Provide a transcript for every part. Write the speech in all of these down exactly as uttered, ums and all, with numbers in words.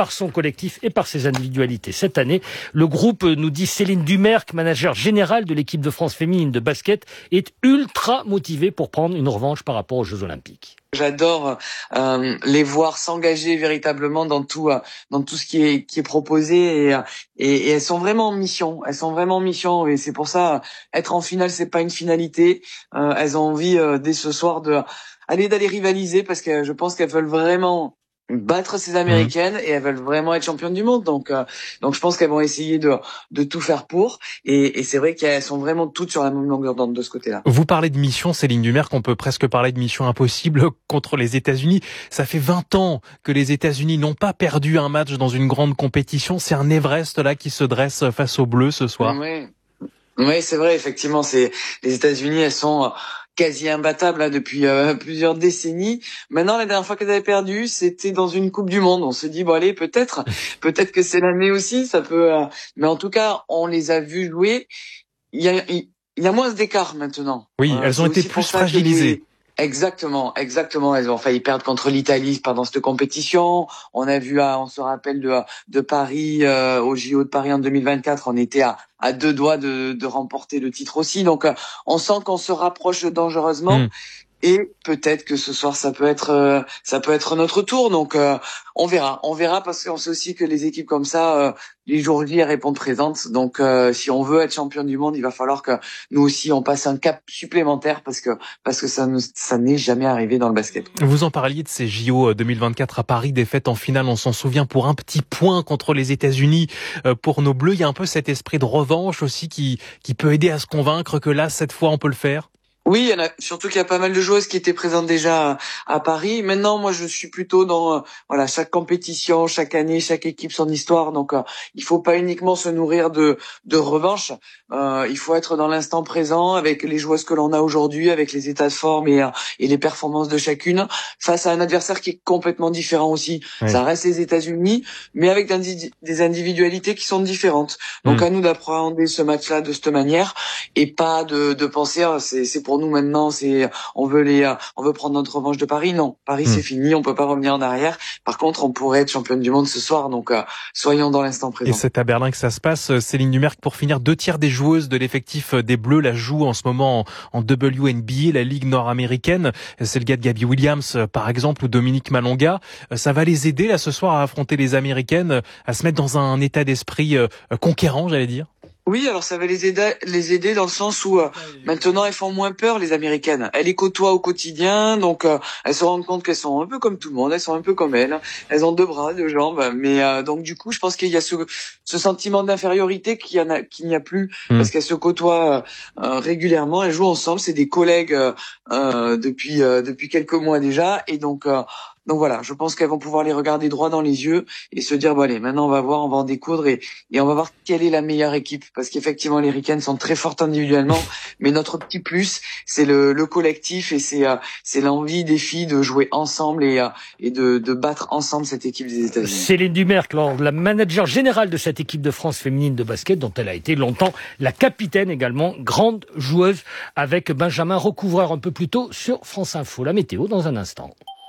par son collectif et par ses individualités. Cette année, le groupe, nous dit Céline Dumerc, manager générale de l'équipe de France féminine de basket, est ultra motivée pour prendre une revanche par rapport aux Jeux Olympiques. J'adore euh, les voir s'engager véritablement dans tout euh, dans tout ce qui est qui est proposé et, et et elles sont vraiment en mission. Elles sont vraiment en mission et c'est pour ça être en finale c'est pas une finalité. Euh, elles ont envie euh, dès ce soir de aller d'aller rivaliser parce que je pense qu'elles veulent vraiment battre ces Américaines et elles veulent vraiment être championnes du monde. Donc, euh, donc je pense qu'elles vont essayer de de tout faire pour. Et, et c'est vrai qu'elles sont vraiment toutes sur la même longueur d'onde de ce côté-là. Vous parlez de mission, Céline Dumerc, on peut presque parler de mission impossible contre les États-Unis. Ça fait vingt ans que les États-Unis n'ont pas perdu un match dans une grande compétition. C'est un Everest là qui se dresse face aux Bleus ce soir. Oui, oui, c'est vrai. Effectivement, c'est les États-Unis, elles sont quasi imbattable là, depuis euh, plusieurs décennies. Maintenant, la dernière fois qu'elles avaient perdu, c'était dans une Coupe du Monde. On se dit bon allez, peut-être, peut-être que c'est l'année aussi, ça peut. Euh... Mais en tout cas, on les a vus jouer. Il y a, il y a moins d'écart maintenant. Oui, euh, elles ont été plus fragilisées. Exactement, exactement. Elles ont failli perdre contre l'Italie pendant cette compétition. On a vu, on se rappelle de de Paris euh, au J O de Paris en deux mille vingt-quatre. On était à à deux doigts de de remporter le titre aussi. Donc, euh, on sent qu'on se rapproche dangereusement. Mmh. Et peut-être que ce soir ça peut être euh, ça peut être notre tour. Donc euh, on verra, on verra parce qu'on sait aussi que les équipes comme ça, euh, les jours J répondent présentes. Donc euh, si on veut être champion du monde, il va falloir que nous aussi on passe un cap supplémentaire parce que parce que ça ne ça n'est jamais arrivé dans le basket. Vous en parliez de ces J O deux mille vingt-quatre à Paris, défaite en finale, on s'en souvient pour un petit point contre les États-Unis. Euh, pour nos Bleus, il y a un peu cet esprit de revanche aussi qui qui peut aider à se convaincre que là cette fois on peut le faire. Oui, il y en a, surtout qu'il y a pas mal de joueuses qui étaient présentes déjà à, à Paris. Maintenant, moi, je suis plutôt dans, euh, voilà, chaque compétition, chaque année, chaque équipe son histoire. Donc, euh, il faut pas uniquement se nourrir de, de revanche. Euh, il faut être dans l'instant présent avec les joueuses que l'on a aujourd'hui, avec les états de forme et, euh, et les performances de chacune, face à un adversaire qui est complètement différent aussi. Oui. Ça reste les États-Unis, mais avec des individualités qui sont différentes. Donc, mmh. à nous d'appréhender ce match-là de cette manière et pas de, de penser, oh, c'est, c'est pour Pour nous maintenant, c'est on veut les, on veut prendre notre revanche de Paris. Non, Paris mmh. c'est fini, on peut pas revenir en arrière. Par contre, on pourrait être championne du monde ce soir, donc euh, soyons dans l'instant présent. Et c'est à Berlin que ça se passe. Céline Dumerc, pour finir, deux tiers des joueuses de l'effectif des Bleus la jouent en ce moment en, en W N B A, la ligue nord-américaine. C'est le cas de Gabby Williams, par exemple, ou Dominique Malonga. Ça va les aider là ce soir à affronter les Américaines, à se mettre dans un état d'esprit conquérant, j'allais dire. Oui, alors ça va les aider, les aider dans le sens où euh, maintenant elles font moins peur les Américaines. Elles les côtoient au quotidien, donc euh, elles se rendent compte qu'elles sont un peu comme tout le monde, elles sont un peu comme elles. Elles ont deux bras, deux jambes, mais euh, donc du coup, je pense qu'il y a ce, ce sentiment d'infériorité qu'il y en a, qu'il n'y a plus mmh. parce qu'elles se côtoient euh, régulièrement, elles jouent ensemble, c'est des collègues euh, euh, depuis euh, depuis quelques mois déjà, et donc. Euh, Donc voilà, je pense qu'elles vont pouvoir les regarder droit dans les yeux et se dire, bon allez, maintenant on va voir, on va en découdre et, et on va voir quelle est la meilleure équipe. Parce qu'effectivement, les Ricaines sont très fortes individuellement, mais notre petit plus, c'est le, le collectif et c'est, euh, c'est l'envie des filles de jouer ensemble et, euh, et de, de battre ensemble cette équipe des États-Unis. Céline Dumerc, la manager générale de cette équipe de France féminine de basket, dont elle a été longtemps la capitaine également, grande joueuse, avec Benjamin Recouvreur un peu plus tôt sur France Info. La météo dans un instant.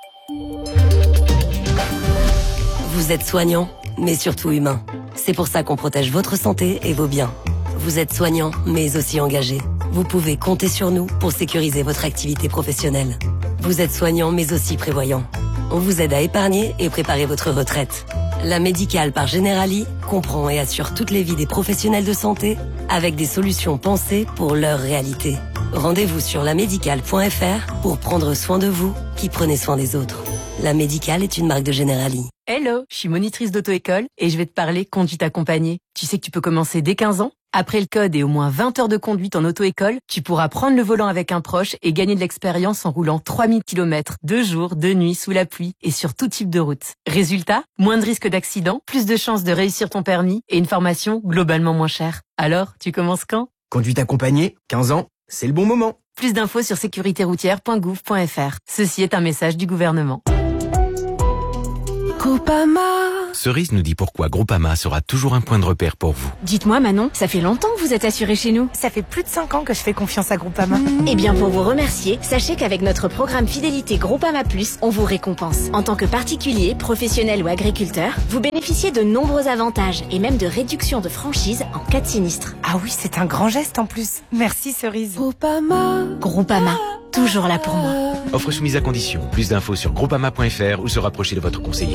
Vous êtes soignant, mais surtout humain. C'est pour ça qu'on protège votre santé et vos biens. Vous êtes soignant, mais aussi engagé. Vous pouvez compter sur nous pour sécuriser votre activité professionnelle. Vous êtes soignant, mais aussi prévoyant. On vous aide à épargner et préparer votre retraite. La Médicale par Generali comprend et assure toutes les vies des professionnels de santé avec des solutions pensées pour leur réalité. Rendez-vous sur la médicale point f r pour prendre soin de vous qui prenez soin des autres. La Médicale est une marque de Generali. Hello, je suis monitrice d'auto-école et je vais te parler conduite accompagnée. Tu sais que tu peux commencer dès quinze ans. Après le code et au moins vingt heures de conduite en auto-école, tu pourras prendre le volant avec un proche et gagner de l'expérience en roulant trois mille kilomètres, de jour, de nuit, sous la pluie et sur tout type de route. Résultat, moins de risques d'accident, plus de chances de réussir ton permis et une formation globalement moins chère. Alors, tu commences quand ? Conduite accompagnée, quinze ans, c'est le bon moment. Plus d'infos sur sécurité routière point gouv point f r. Ceci est un message du gouvernement. Groupama. Cerise nous dit pourquoi Groupama sera toujours un point de repère pour vous. Dites-moi Manon, ça fait longtemps que vous êtes assurée chez nous. Ça fait plus de cinq ans que je fais confiance à Groupama. Eh bien, pour vous remercier, sachez qu'avec notre programme Fidélité Groupama Plus, on vous récompense. En tant que particulier, professionnel ou agriculteur, vous bénéficiez de nombreux avantages et même de réductions de franchise en cas de sinistre. Ah oui, c'est un grand geste en plus. Merci Cerise. Groupama. Groupama. Toujours là pour moi. Offre soumise à condition. Plus d'infos sur groupama point f r ou se rapprocher de votre conseiller.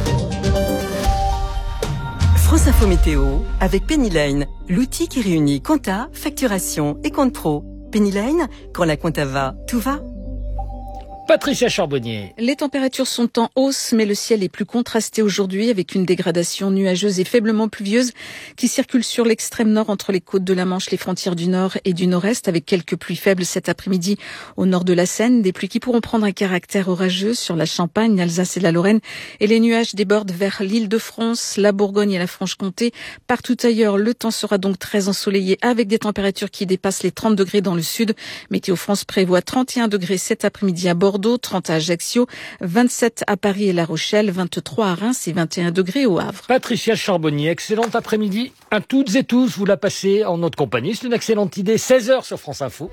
France Info Météo avec Pennyline, l'outil qui réunit compta, facturation et compte pro. Pennyline, quand la compta va, tout va. Patricia Charbonnier. Les températures sont en hausse, mais le ciel est plus contrasté aujourd'hui avec une dégradation nuageuse et faiblement pluvieuse qui circule sur l'extrême nord entre les côtes de la Manche, les frontières du nord et du nord-est, avec quelques pluies faibles cet après-midi au nord de la Seine. Des pluies qui pourront prendre un caractère orageux sur la Champagne, l'Alsace et la Lorraine. Et les nuages débordent vers l'Île-de-France, la Bourgogne et la Franche-Comté. Partout ailleurs, le temps sera donc très ensoleillé avec des températures qui dépassent les trente degrés dans le sud. Météo France prévoit trente et un degrés cet après-midi à Bordeaux. Bordeaux, trente à Ajaccio, vingt-sept à Paris et La Rochelle, vingt-trois à Reims et vingt et un degrés au Havre. Patricia Charbonnier, excellent après-midi à toutes et tous. Vous la passez en notre compagnie. C'est une excellente idée. seize heures sur France Info.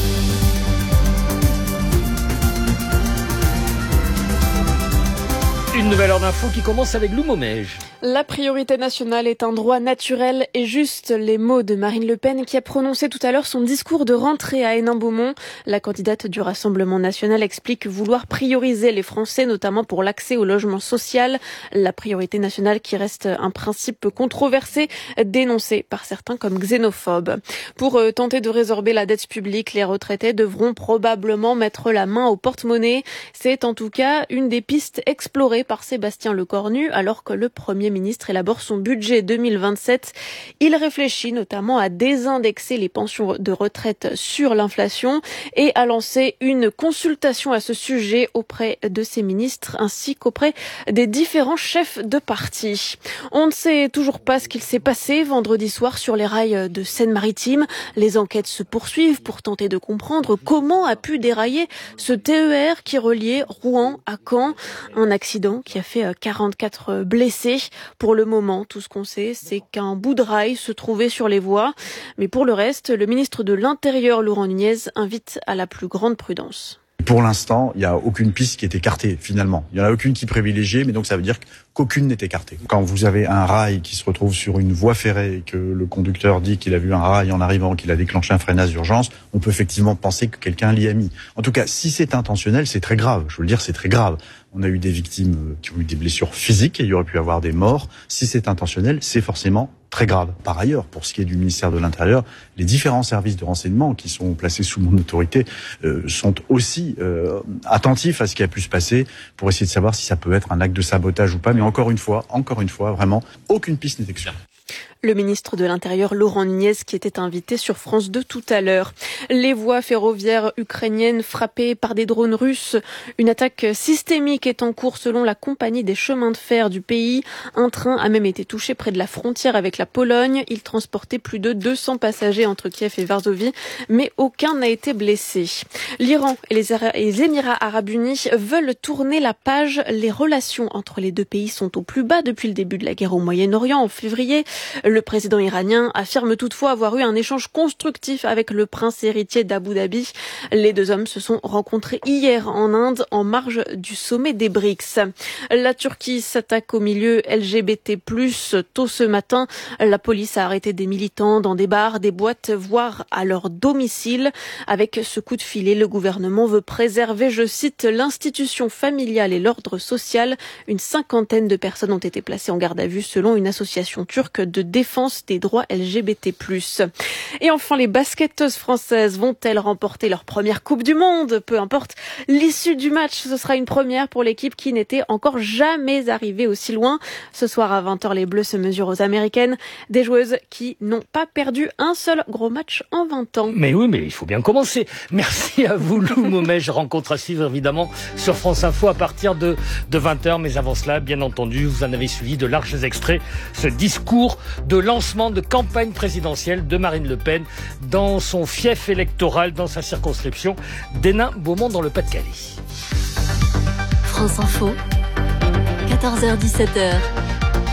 Une nouvelle heure d'info qui commence avec Lou Momège. La priorité nationale est un droit naturel et juste, les mots de Marine Le Pen qui a prononcé tout à l'heure son discours de rentrée à Hénin-Beaumont. La candidate du Rassemblement national explique vouloir prioriser les Français, notamment pour l'accès au logement social. La priorité nationale qui reste un principe controversé, dénoncé par certains comme xénophobe. Pour tenter de résorber la dette publique, les retraités devront probablement mettre la main au porte-monnaie. C'est en tout cas une des pistes explorées par Sébastien Lecornu alors que le Premier ministre élabore son budget deux mille vingt-sept. Il réfléchit notamment à désindexer les pensions de retraite sur l'inflation et à lancer une consultation à ce sujet auprès de ses ministres ainsi qu'auprès des différents chefs de parti. On ne sait toujours pas ce qu'il s'est passé vendredi soir sur les rails de Seine-Maritime. Les enquêtes se poursuivent pour tenter de comprendre comment a pu dérailler ce T E R qui reliait Rouen à Caen. Un accident qui a fait quarante-quatre blessés. Pour le moment, tout ce qu'on sait, c'est qu'un bout de rail se trouvait sur les voies. Mais pour le reste, le ministre de l'Intérieur, Laurent Nunez, invite à la plus grande prudence. Pour l'instant, il n'y a aucune piste qui est écartée, finalement. Il n'y en a aucune qui est privilégiée, mais donc ça veut dire qu'aucune n'est écartée. Quand vous avez un rail qui se retrouve sur une voie ferrée et que le conducteur dit qu'il a vu un rail en arrivant, qu'il a déclenché un freinage d'urgence, on peut effectivement penser que quelqu'un l'y a mis. En tout cas, si c'est intentionnel, c'est très grave. Je veux le dire, c'est très grave. On a eu des victimes qui ont eu des blessures physiques et il y aurait pu avoir des morts. Si c'est intentionnel, c'est forcément très grave. Par ailleurs, pour ce qui est du ministère de l'Intérieur, les différents services de renseignement qui sont placés sous mon autorité euh, sont aussi euh, attentifs à ce qui a pu se passer pour essayer de savoir si ça peut être un acte de sabotage ou pas. Mais encore une fois, encore une fois, vraiment, aucune piste n'est exclue. Le ministre de l'Intérieur, Laurent Nunez, qui était invité sur France deux tout à l'heure. Les voies ferroviaires ukrainiennes frappées par des drones russes. Une attaque systémique est en cours selon la compagnie des chemins de fer du pays. Un train a même été touché près de la frontière avec la Pologne. Il transportait plus de deux cents passagers entre Kiev et Varsovie, mais aucun n'a été blessé. L'Iran et les, Ara- et les Émirats arabes unis veulent tourner la page. Les relations entre les deux pays sont au plus bas depuis le début de la guerre au Moyen-Orient en février. Le président iranien affirme toutefois avoir eu un échange constructif avec le prince héritier d'Abu Dhabi. Les deux hommes se sont rencontrés hier en Inde en marge du sommet des B R I C S. La Turquie s'attaque au milieu L G B T plus. Tôt ce matin, la police a arrêté des militants dans des bars, des boîtes, voire à leur domicile. Avec ce coup de filet, le gouvernement veut préserver, je cite, l'institution familiale et l'ordre social. Une cinquantaine de personnes ont été placées en garde à vue selon une association turque de défense des droits L G B T plus. Et enfin, les basketteuses françaises vont-elles remporter leur première Coupe du Monde ? Peu importe l'issue du match, ce sera une première pour l'équipe qui n'était encore jamais arrivée aussi loin. Ce soir à vingt heures, les Bleus se mesurent aux Américaines, des joueuses qui n'ont pas perdu un seul gros match en vingt ans. Mais oui, mais il faut bien commencer. Merci à vous, Lou Momège. Rencontre à suivre évidemment sur France Info à partir de, de vingt heures. Mais avant cela, bien entendu, vous en avez suivi de larges extraits. Ce discours de lancement de campagne présidentielle de Marine Le Pen dans son fief électoral, dans sa circonscription d'Hénin-Beaumont dans le Pas-de-Calais. France Info, quatorze heures dix-sept heures.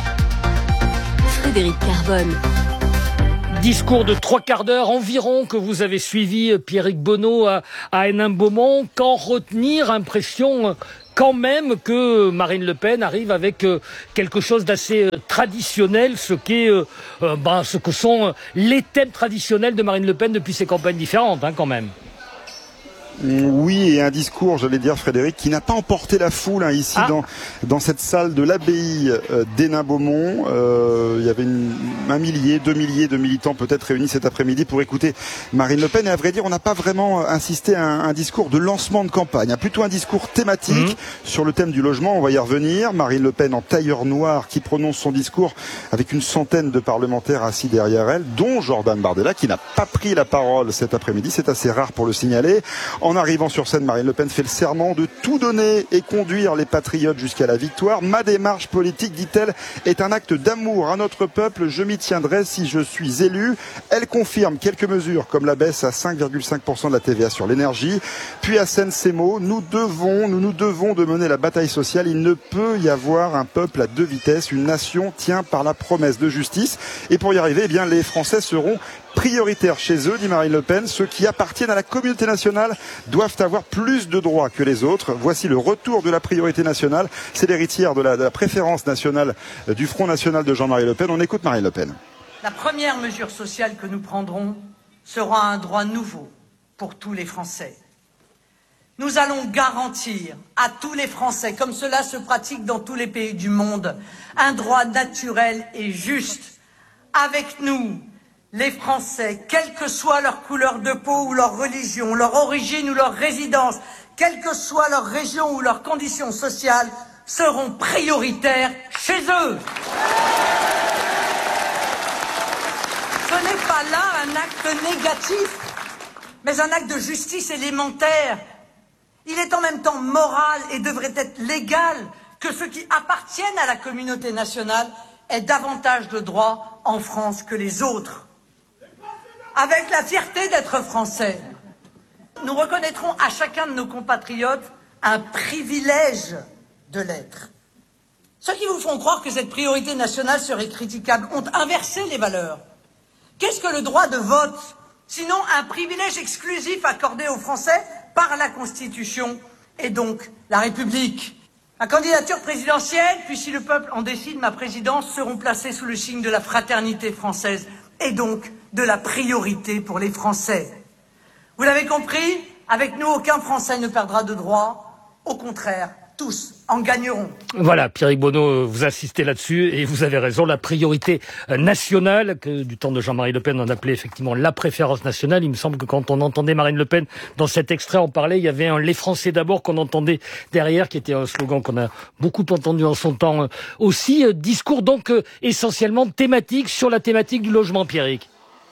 Frédéric Carbone. Discours de trois quarts d'heure environ que vous avez suivi, Pierrick Bonneau, à, à Hénin-Beaumont. Qu'en retenir? Impression quand même que Marine Le Pen arrive avec euh, quelque chose d'assez euh, traditionnel, ce qu'est, euh, euh, ben, ce que sont euh, les thèmes traditionnels de Marine Le Pen depuis ses campagnes différentes, hein, quand même. Oui, et un discours, j'allais dire, Frédéric, qui n'a pas emporté la foule hein, ici ah. dans dans cette salle de l'abbaye euh, d'Hénin-Beaumont. Euh, il y avait une, un millier, deux milliers de militants peut-être réunis cet après-midi pour écouter Marine Le Pen. Et à vrai dire, on n'a pas vraiment insisté à un, un discours de lancement de campagne, hein, plutôt un discours thématique mmh. sur le thème du logement. On va y revenir. Marine Le Pen en tailleur noir qui prononce son discours avec une centaine de parlementaires assis derrière elle, dont Jordan Bardella qui n'a pas pris la parole cet après-midi. C'est assez rare pour le signaler. En arrivant sur scène, Marine Le Pen fait le serment de tout donner et conduire les patriotes jusqu'à la victoire. Ma démarche politique, dit-elle, est un acte d'amour à notre peuple. Je m'y tiendrai si je suis élue. Elle confirme quelques mesures comme la baisse à cinq virgule cinq pour cent de la T V A sur l'énergie. Puis assène ces mots. Nous devons, nous nous devons de mener la bataille sociale. Il ne peut y avoir un peuple à deux vitesses. Une nation tient par la promesse de justice. Et pour y arriver, eh bien, les Français seront prioritaires chez eux, dit Marine Le Pen. Ceux qui appartiennent à la communauté nationale doivent avoir plus de droits que les autres. Voici le retour de la priorité nationale. C'est l'héritière de la, de la préférence nationale du Front National de Jean-Marie Le Pen. On écoute Marine Le Pen. La première mesure sociale que nous prendrons sera un droit nouveau pour tous les Français. Nous allons garantir à tous les Français, comme cela se pratique dans tous les pays du monde, un droit naturel et juste. Avec nous, les Français, quelle que soit leur couleur de peau ou leur religion, leur origine ou leur résidence, quelle que soit leur région ou leurs conditions sociales, seront prioritaires chez eux. Ce n'est pas là un acte négatif, mais un acte de justice élémentaire. Il est en même temps moral et devrait être légal que ceux qui appartiennent à la communauté nationale aient davantage de droits en France que les autres. Avec la fierté d'être français, nous reconnaîtrons à chacun de nos compatriotes un privilège de l'être. Ceux qui vous font croire que cette priorité nationale serait critiquable ont inversé les valeurs. Qu'est-ce que le droit de vote, sinon un privilège exclusif accordé aux Français par la Constitution et donc la République? Ma candidature présidentielle, puis si le peuple en décide, ma présidence, seront placées sous le signe de la fraternité française et donc de la priorité pour les Français. Vous l'avez compris, avec nous, aucun Français ne perdra de droits. Au contraire, tous en gagneront. Voilà, Pierrick Bonneau, vous insistez là-dessus et vous avez raison. La priorité nationale, que du temps de Jean-Marie Le Pen, on appelait effectivement la préférence nationale. Il me semble que quand on entendait Marine Le Pen dans cet extrait en parler, il y avait un « Les Français d'abord » qu'on entendait derrière, qui était un slogan qu'on a beaucoup entendu en son temps aussi. Discours donc essentiellement thématique sur la thématique du logement, Pierrick.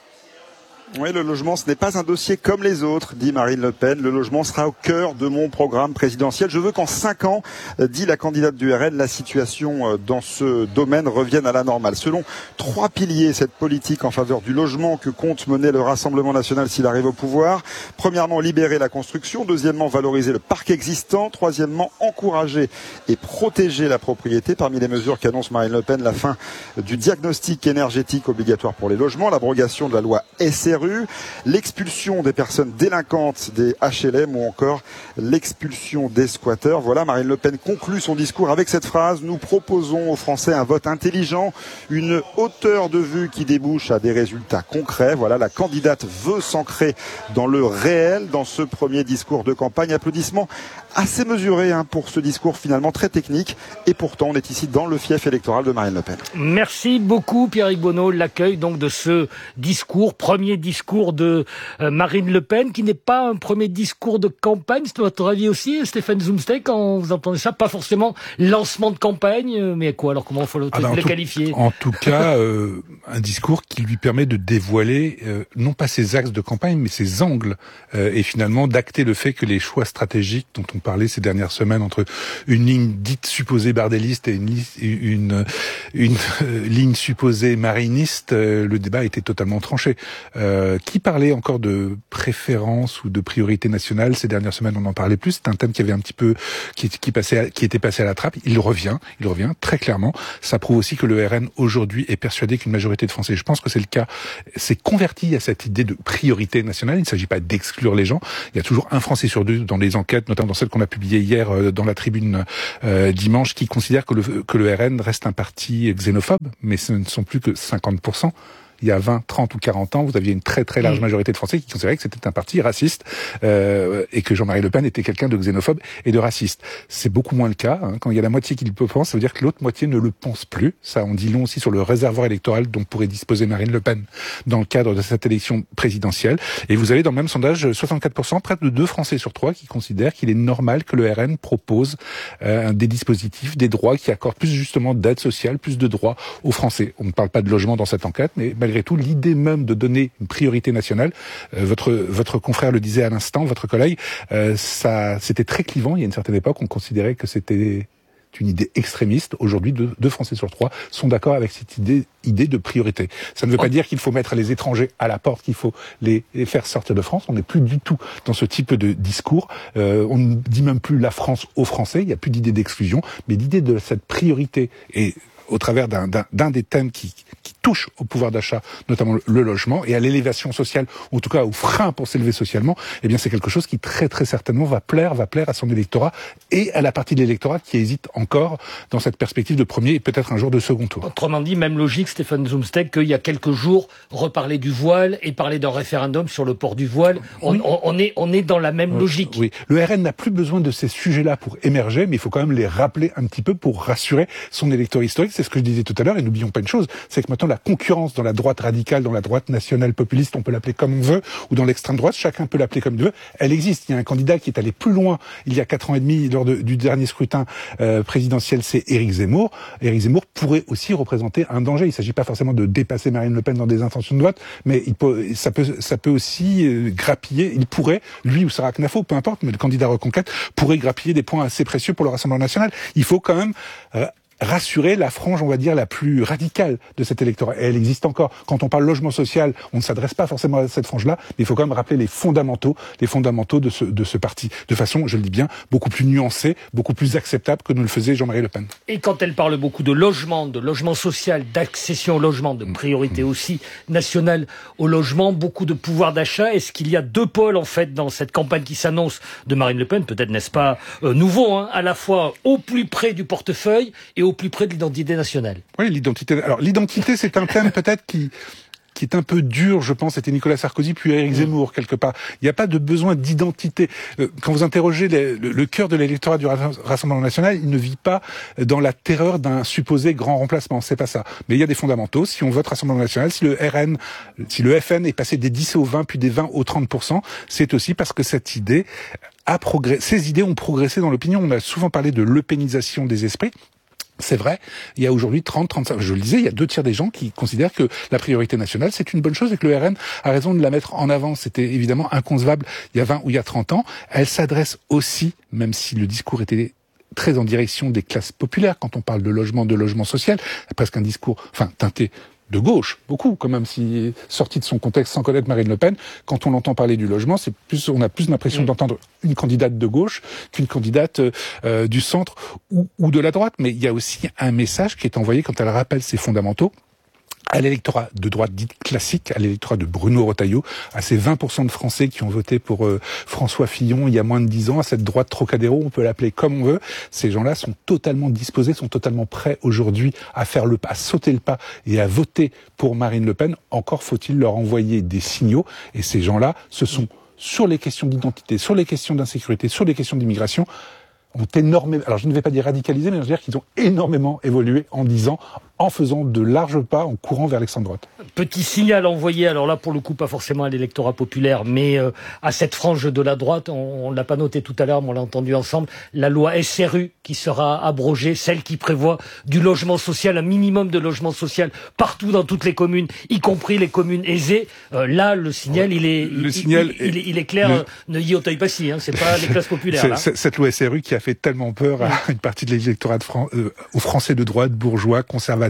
Oui, le logement, ce n'est pas un dossier comme les autres, dit Marine Le Pen. Le logement sera au cœur de mon programme présidentiel. Je veux qu'en cinq ans, dit la candidate du R N, la situation dans ce domaine revienne à la normale. Selon trois piliers, cette politique en faveur du logement que compte mener le Rassemblement national s'il arrive au pouvoir. Premièrement, libérer la construction. Deuxièmement, valoriser le parc existant. Troisièmement, encourager et protéger la propriété. Parmi les mesures qu'annonce Marine Le Pen, la fin du diagnostic énergétique obligatoire pour les logements, l'abrogation de la loi S R U, l'expulsion des personnes délinquantes des H L M ou encore l'expulsion des squatteurs. Voilà, Marine Le Pen conclut son discours avec cette phrase: nous proposons aux Français un vote intelligent, une hauteur de vue qui débouche à des résultats concrets. Voilà, la candidate veut s'ancrer dans le réel dans ce premier discours de campagne. Applaudissements assez mesurés hein, pour ce discours finalement très technique, et pourtant on est ici dans le fief électoral de Marine Le Pen. Merci beaucoup Pierrick Bonneau, l'accueil donc de ce discours, premier discours de euh, Marine Le Pen, qui n'est pas un premier discours de campagne, c'est votre avis aussi, Stéphane Zumsteeg, quand vous entendez ça, pas forcément lancement de campagne, mais quoi alors, comment faut le, ah ben, le tout, qualifier? En tout cas, euh, un discours qui lui permet de dévoiler euh, non pas ses axes de campagne, mais ses angles, euh, et finalement d'acter le fait que les choix stratégiques dont on parlait ces dernières semaines entre une ligne dite supposée bardéliste et une, une, une, une ligne supposée mariniste, euh, le débat était totalement tranché. Euh, euh, qui parlait encore de préférence ou de priorité nationale. Ces dernières semaines, on en parlait plus. C'est un thème qui avait un petit peu, qui, qui passait, à, qui était passé à la trappe. Il revient, il revient très clairement. Ça prouve aussi que le R N aujourd'hui est persuadé qu'une majorité de Français, je pense que c'est le cas, s'est converti à cette idée de priorité nationale. Il ne s'agit pas d'exclure les gens. Il y a toujours un Français sur deux dans les enquêtes, notamment dans celle qu'on a publiée hier euh, dans la Tribune euh, dimanche, qui considère que le, que le R N reste un parti xénophobe, mais ce ne sont plus que cinquante pour cent. Il y a vingt, trente ou quarante ans, vous aviez une très très large majorité de Français qui considéraient que c'était un parti raciste euh, et que Jean-Marie Le Pen était quelqu'un de xénophobe et de raciste. C'est beaucoup moins le cas. Hein. Quand il y a la moitié qui le pense, ça veut dire que l'autre moitié ne le pense plus. Ça en dit long aussi sur le réservoir électoral dont pourrait disposer Marine Le Pen dans le cadre de cette élection présidentielle. Et vous avez dans le même sondage soixante-quatre pour cent, près de deux Français sur trois qui considèrent qu'il est normal que le R N propose euh, des dispositifs, des droits qui accordent plus justement d'aide sociale, plus de droits aux Français. On ne parle pas de logement dans cette enquête, mais malgré tout, l'idée même de donner une priorité nationale, euh, votre votre confrère le disait à l'instant, votre collègue, euh, ça c'était très clivant. Il y a une certaine époque, on considérait que c'était une idée extrémiste. Aujourd'hui, deux, deux Français sur trois sont d'accord avec cette idée, idée de priorité. Ça ne veut pas dire qu'il faut mettre les étrangers à la porte, qu'il faut les, les faire sortir de France. On n'est plus du tout dans ce type de discours. Euh, on ne dit même plus la France aux Français. Il n'y a plus d'idée d'exclusion, mais l'idée de cette priorité et au travers d'un, d'un, d'un des thèmes qui, qui touche au pouvoir d'achat, notamment le, le logement, et à l'élévation sociale, ou en tout cas au frein pour s'élever socialement, eh bien c'est quelque chose qui très très certainement va plaire, va plaire à son électorat et à la partie de l'électorat qui hésite encore dans cette perspective de premier et peut-être un jour de second tour. Autrement dit, même logique, Stéphane Zumsteeg, qu'il y a quelques jours, reparler du voile et parler d'un référendum sur le port du voile, on, oui. on, on, est, on est dans la même oui. logique. Oui, le R N n'a plus besoin de ces sujets-là pour émerger, mais il faut quand même les rappeler un petit peu pour rassurer son électorat historique. C'est ce que je disais tout à l'heure, et n'oublions pas une chose, c'est que maintenant la concurrence dans la droite radicale, dans la droite nationale populiste, on peut l'appeler comme on veut, ou dans l'extrême droite, chacun peut l'appeler comme il veut, elle existe. Il y a un candidat qui est allé plus loin il y a quatre ans et demi lors de, du dernier scrutin euh, présidentiel, c'est Éric Zemmour. Éric Zemmour pourrait aussi représenter un danger. Il ne s'agit pas forcément de dépasser Marine Le Pen dans des intentions de vote, mais il peut, ça peut, ça peut aussi euh, grappiller, il pourrait, lui ou Sarah Knafo, peu importe, mais le candidat Reconquête pourrait grappiller des points assez précieux pour le Rassemblement national. Il faut quand même euh, rassurer la frange, on va dire, la plus radicale de cet électorat. Et elle existe encore. Quand on parle logement social, on ne s'adresse pas forcément à cette frange-là, mais il faut quand même rappeler les fondamentaux, les fondamentaux de ce, de ce parti. De façon, je le dis bien, beaucoup plus nuancée, beaucoup plus acceptable que ne le faisait Jean-Marie Le Pen. Et quand elle parle beaucoup de logement, de logement social, d'accession au logement, de priorité aussi nationale au logement, beaucoup de pouvoir d'achat, est-ce qu'il y a deux pôles, en fait, dans cette campagne qui s'annonce de Marine Le Pen, peut-être n'est-ce pas euh, nouveau, hein, à la fois au plus près du portefeuille et au plus près de l'identité nationale. Oui, l'identité. Alors, l'identité, c'est un thème peut-être qui qui est un peu dur, je pense, c'était Nicolas Sarkozy puis Éric Zemmour, quelque part. Il n'y a pas de besoin d'identité. Quand vous interrogez les, le, le cœur de l'électorat du Rassemblement national, il ne vit pas dans la terreur d'un supposé grand remplacement. C'est pas ça. Mais il y a des fondamentaux. Si on vote Rassemblement national, si le R N, si le F N est passé des dix au vingt, puis des vingt au trente pour cent, c'est aussi parce que cette idée a progressé, ces idées ont progressé dans l'opinion. On a souvent parlé de l'eupénisation des esprits. C'est vrai, il y a aujourd'hui trente, trente-cinq, je le disais, il y a deux tiers des gens qui considèrent que la priorité nationale, c'est une bonne chose et que le R N a raison de la mettre en avant. C'était évidemment inconcevable il y a vingt ou il y a trente ans. Elle s'adresse aussi, même si le discours était très en direction des classes populaires, quand on parle de logement, de logement social, presque un discours, enfin, teinté de gauche, beaucoup, quand même, si sorti de son contexte sans connaître Marine Le Pen, quand on entend parler du logement, c'est plus, on a plus l'impression mmh. d'entendre une candidate de gauche qu'une candidate euh, du centre ou, ou de la droite. Mais il y a aussi un message qui est envoyé quand elle rappelle ses fondamentaux à l'électorat de droite dite classique, à l'électorat de Bruno Retailleau, à ces vingt pour cent de Français qui ont voté pour euh, François Fillon il y a moins de dix ans, à cette droite Trocadéro, on peut l'appeler comme on veut. Ces gens-là sont totalement disposés, sont totalement prêts aujourd'hui à faire le pas, à sauter le pas et à voter pour Marine Le Pen. Encore faut-il leur envoyer des signaux. Et ces gens-là, ce sont sur les questions d'identité, sur les questions d'insécurité, sur les questions d'immigration, ont énormément, alors je ne vais pas dire radicalisé, mais je veux dire qu'ils ont énormément évolué en dix ans, en faisant de larges pas, en courant vers l'extrême droite. Petit signal envoyé, alors là pour le coup pas forcément à l'électorat populaire, mais euh, à cette frange de la droite, on ne l'a pas noté tout à l'heure, mais on l'a entendu ensemble, la loi S R U qui sera abrogée, celle qui prévoit du logement social, un minimum de logement social partout dans toutes les communes, y compris les communes aisées. Euh, là le signal ouais, il est le il, signal il, est, il, est, il est clair, le... ne y Auteuil-Passy, hein, c'est pas les classes populaires. Là. Cette loi S R U qui a fait tellement peur à une partie de l'électorat de Fran- euh, aux Français de droite, bourgeois, conservateurs,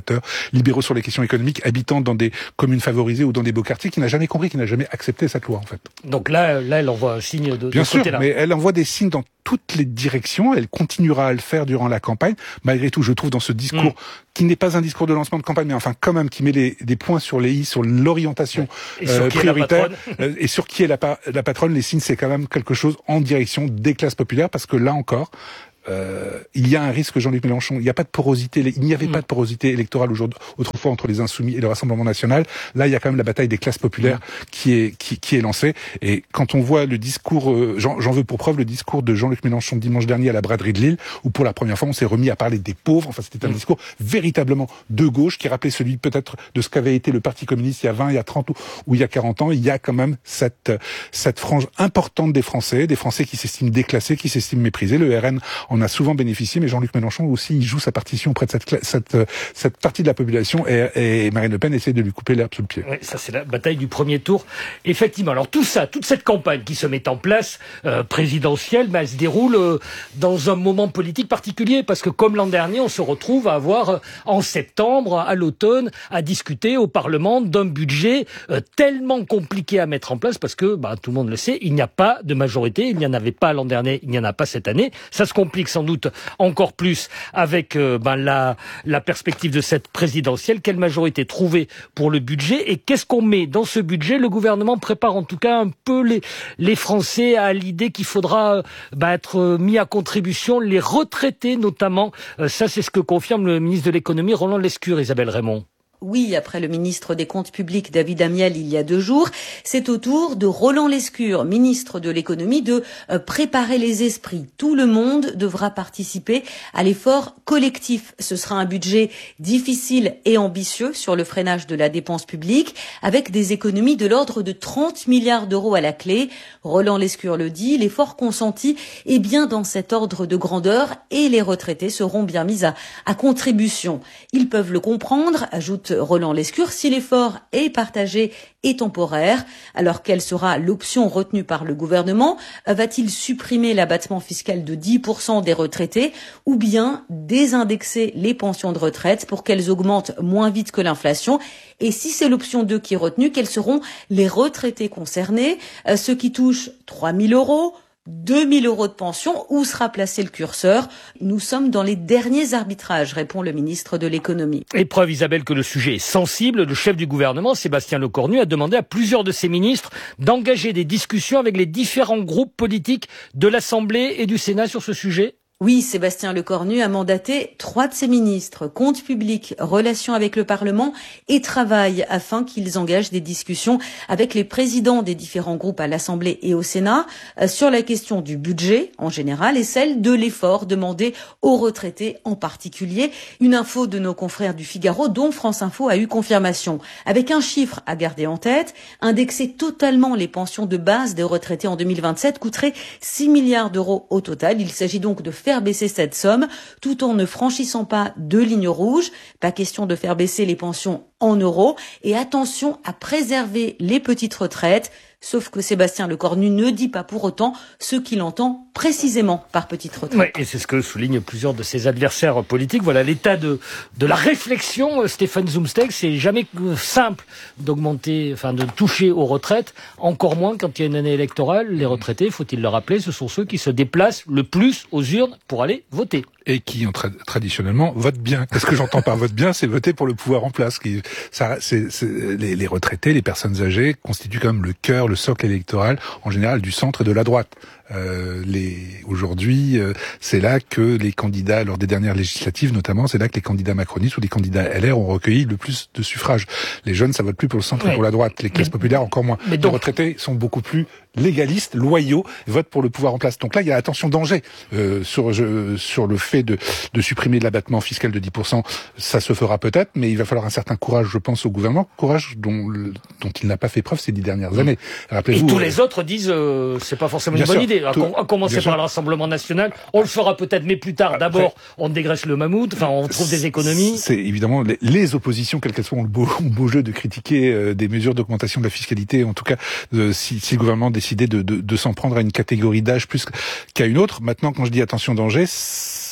conservateur, libéraux sur les questions économiques, habitant dans des communes favorisées ou dans des beaux quartiers, qui n'a jamais compris, qui n'a jamais accepté cette loi, en fait. Donc là, là, elle envoie un signe de, Bien de ce sûr, côté-là. mais elle envoie des signes dans toutes les directions. Elle continuera à le faire durant la campagne. Malgré tout, je trouve dans ce discours, mmh. qui n'est pas un discours de lancement de campagne, mais enfin quand même qui met les, des points sur les i, sur l'orientation euh, prioritaire, euh, et sur qui est la, la patronne. Les signes, c'est quand même quelque chose en direction des classes populaires, parce que là encore, Euh, il y a un risque, Jean-Luc Mélenchon, il n'y a pas de porosité, il n'y avait mmh. pas de porosité électorale aujourd'hui, autrefois entre les Insoumis et le Rassemblement National. Là, il y a quand même la bataille des classes populaires mmh. qui est qui, qui est lancée. Et quand on voit le discours, euh, j'en, j'en veux pour preuve le discours de Jean-Luc Mélenchon dimanche dernier à la braderie de Lille, où pour la première fois on s'est remis à parler des pauvres. Enfin, c'était un mmh. discours véritablement de gauche qui rappelait celui peut-être de ce qu'avait été le Parti communiste il y a vingt, il y a trente ou, ou il y a quarante ans. Il y a quand même cette cette frange importante des Français, des Français qui s'estiment déclassés, qui s'estiment méprisés. Le R N en a souvent bénéficié, mais Jean-Luc Mélenchon aussi, il joue sa partition auprès de cette, cette, cette partie de la population, et, et Marine Le Pen essaie de lui couper l'herbe sous le pied. Oui, ça c'est la bataille du premier tour. Effectivement, alors tout ça, toute cette campagne qui se met en place, euh, présidentielle, mais elle se déroule euh, dans un moment politique particulier, parce que comme l'an dernier, on se retrouve à avoir, euh, en septembre, à l'automne, à discuter au Parlement d'un budget euh, tellement compliqué à mettre en place, parce que, bah, tout le monde le sait, il n'y a pas de majorité, il n'y en avait pas l'an dernier, il n'y en a pas cette année. Ça se complique sans doute encore plus avec euh, ben, la, la perspective de cette présidentielle. Quelle majorité trouver pour le budget, et qu'est-ce qu'on met dans ce budget? Le gouvernement prépare en tout cas un peu les, les Français à l'idée qu'il faudra ben, être mis à contribution, les retraités notamment. Euh, ça, c'est ce que confirme le ministre de l'économie, Roland Lescure. Isabelle Raymond. Oui, après le ministre des Comptes publics, David Amiel, il y a deux jours, c'est au tour de Roland Lescure, ministre de l'économie, de préparer les esprits. Tout le monde devra participer à l'effort collectif. Ce sera un budget difficile et ambitieux sur le freinage de la dépense publique, avec des économies de l'ordre de trente milliards d'euros à la clé. Roland Lescure le dit, l'effort consenti est bien dans cet ordre de grandeur, et les retraités seront bien mis à, à contribution. Ils peuvent le comprendre, ajoute Roland Lescure, si l'effort est partagé et temporaire. Alors quelle sera l'option retenue par le gouvernement? Va-t-il supprimer l'abattement fiscal de dix pour cent des retraités, ou bien désindexer les pensions de retraite pour qu'elles augmentent moins vite que l'inflation? Et si c'est l'option deux qui est retenue, quels seront les retraités concernés? Ceux qui touchent trois mille euros, deux mille euros de pension, où sera placé le curseur? Nous sommes dans les derniers arbitrages, répond le ministre de l'économie. Et preuve, Isabelle, que le sujet est sensible, le chef du gouvernement, Sébastien Lecornu, a demandé à plusieurs de ses ministres d'engager des discussions avec les différents groupes politiques de l'Assemblée et du Sénat sur ce sujet. Oui, Sébastien Lecornu a mandaté trois de ses ministres, Comptes publics, Relations avec le Parlement et Travail, afin qu'ils engagent des discussions avec les présidents des différents groupes à l'Assemblée et au Sénat sur la question du budget en général et celle de l'effort demandé aux retraités en particulier. Une info de nos confrères du Figaro dont France Info a eu confirmation. Avec un chiffre à garder en tête, indexer totalement les pensions de base des retraités en deux mille vingt-sept coûterait six milliards d'euros au total. Il s'agit donc de faire baisser cette somme tout en ne franchissant pas de lignes rouges. Pas question de faire baisser les pensions en euros, et attention à préserver les petites retraites. Sauf que Sébastien Lecornu ne dit pas pour autant ce qu'il entend précisément par petite retraite. Oui, et c'est ce que soulignent plusieurs de ses adversaires politiques. Voilà l'état de, de la réflexion. Stéphane Zumsteg, c'est jamais simple d'augmenter, enfin de toucher aux retraites, encore moins quand il y a une année électorale. Les retraités, faut-il le rappeler, ce sont ceux qui se déplacent le plus aux urnes pour aller voter. Et qui ont tra- traditionnellement votent bien. Qu'est-ce que j'entends par vote bien? C'est voter pour le pouvoir en place. Qui, ça, c'est, c'est, les, les retraités, les personnes âgées constituent quand même le cœur, le socle électoral en général du centre et de la droite. Euh, les, aujourd'hui, euh, c'est là que les candidats, lors des dernières législatives notamment, c'est là que les candidats macronistes ou les candidats L R ont recueilli le plus de suffrages. Les jeunes, ça vote plus pour le centre ouais. et pour la droite. Les classes mais, populaires, encore moins. Mais donc, les retraités sont beaucoup plus légalistes, loyaux, votent pour le pouvoir en place. Donc là, il y a attention danger euh, sur, je, sur le fait de, de supprimer l'abattement fiscal de dix pour cent. Ça se fera peut-être, mais il va falloir un certain courage, je pense, au gouvernement. Courage dont, dont il n'a pas fait preuve ces dix dernières années. Rappelez-vous, et tous euh, les autres disent euh, c'est pas forcément une bonne sûr, idée. Tout, à commencer par sûr. le Rassemblement national. On le fera peut-être, mais plus tard. D'abord, Après, on dégraisse le mammouth. Enfin, on trouve des économies. C'est évidemment les, les oppositions, quelles qu'elles soient, ont le beau, ont le beau jeu de critiquer euh, des mesures d'augmentation de la fiscalité. En tout cas, euh, si, si le gouvernement décidait de, de, de s'en prendre à une catégorie d'âge plus qu'à une autre. Maintenant, quand je dis attention danger,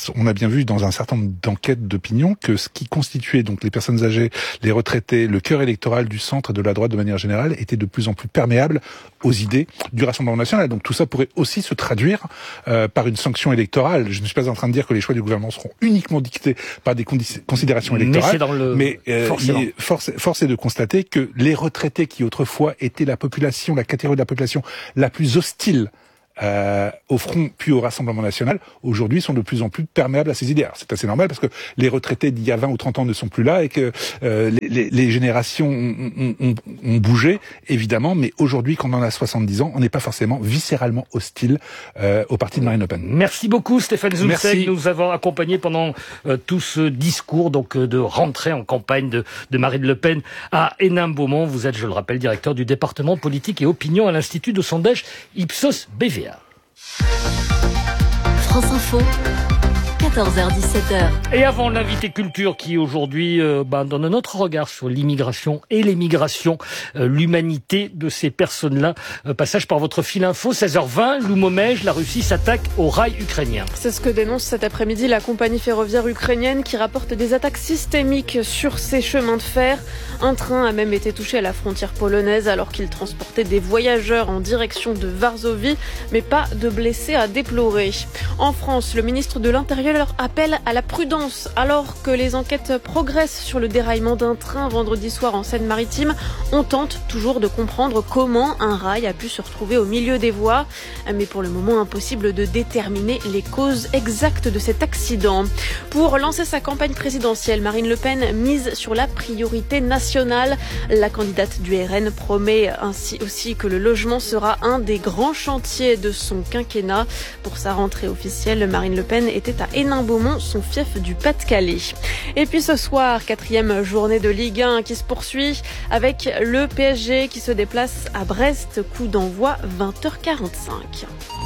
on a bien vu dans un certain nombre d'enquêtes d'opinion que ce qui constituait donc les personnes âgées, les retraités, le cœur électoral du centre et de la droite de manière générale était de plus en plus perméable aux idées du Rassemblement national. Donc tout ça pourrait aussi se traduire euh, par une sanction électorale. Je ne suis pas en train de dire que les choix du gouvernement seront uniquement dictés par des considérations électorales, mais, c'est dans le... mais euh, il, force, force est de constater que les retraités qui autrefois étaient la population, la catégorie de la population la plus hostile Euh, au Front puis au Rassemblement national, aujourd'hui sont de plus en plus perméables à ces idées. Alors, c'est assez normal parce que les retraités d'il y a vingt ou trente ans ne sont plus là et que euh, les, les, les générations ont, ont, ont, ont bougé, évidemment, mais aujourd'hui, quand on en a soixante-dix ans, on n'est pas forcément viscéralement hostile euh, au parti de Marine Le Pen. Merci beaucoup Stéphane Zumtheg, nous avons accompagné pendant euh, tout ce discours donc euh, de rentrée en campagne de, de Marine Le Pen à Hénin-Beaumont. Vous êtes, je le rappelle, directeur du département politique et opinion à l'Institut de sondage Ipsos B V A. France Info, quatorze heures dix-sept heures. Et avant l'invité culture qui aujourd'hui euh, ben, donne notre regard sur l'immigration et l'émigration, euh, l'humanité de ces personnes-là. Euh, passage par votre fil info, seize heures vingt, Loumomège, la Russie s'attaque au rail ukrainien. C'est ce que dénonce cet après-midi la compagnie ferroviaire ukrainienne qui rapporte des attaques systémiques sur ses chemins de fer. Un train a même été touché à la frontière polonaise alors qu'il transportait des voyageurs en direction de Varsovie, mais pas de blessés à déplorer. En France, le ministre de l'Intérieur appelle à la prudence alors que les enquêtes progressent sur le déraillement d'un train vendredi soir en Seine-Maritime. On tente toujours de comprendre comment un rail a pu se retrouver au milieu des voies, mais pour le moment impossible de déterminer les causes exactes de cet accident. Pour lancer sa campagne présidentielle, Marine Le Pen mise sur la priorité nationale. La candidate du R N promet ainsi aussi que le logement sera un des grands chantiers de son quinquennat. Pour sa rentrée officielle, Marine Le Pen était à Hénin-Beaumont, son fief du Pas-de-Calais. Et puis ce soir, quatrième journée de Ligue un qui se poursuit avec le P S G qui se déplace à Brest, coup d'envoi vingt heures quarante-cinq.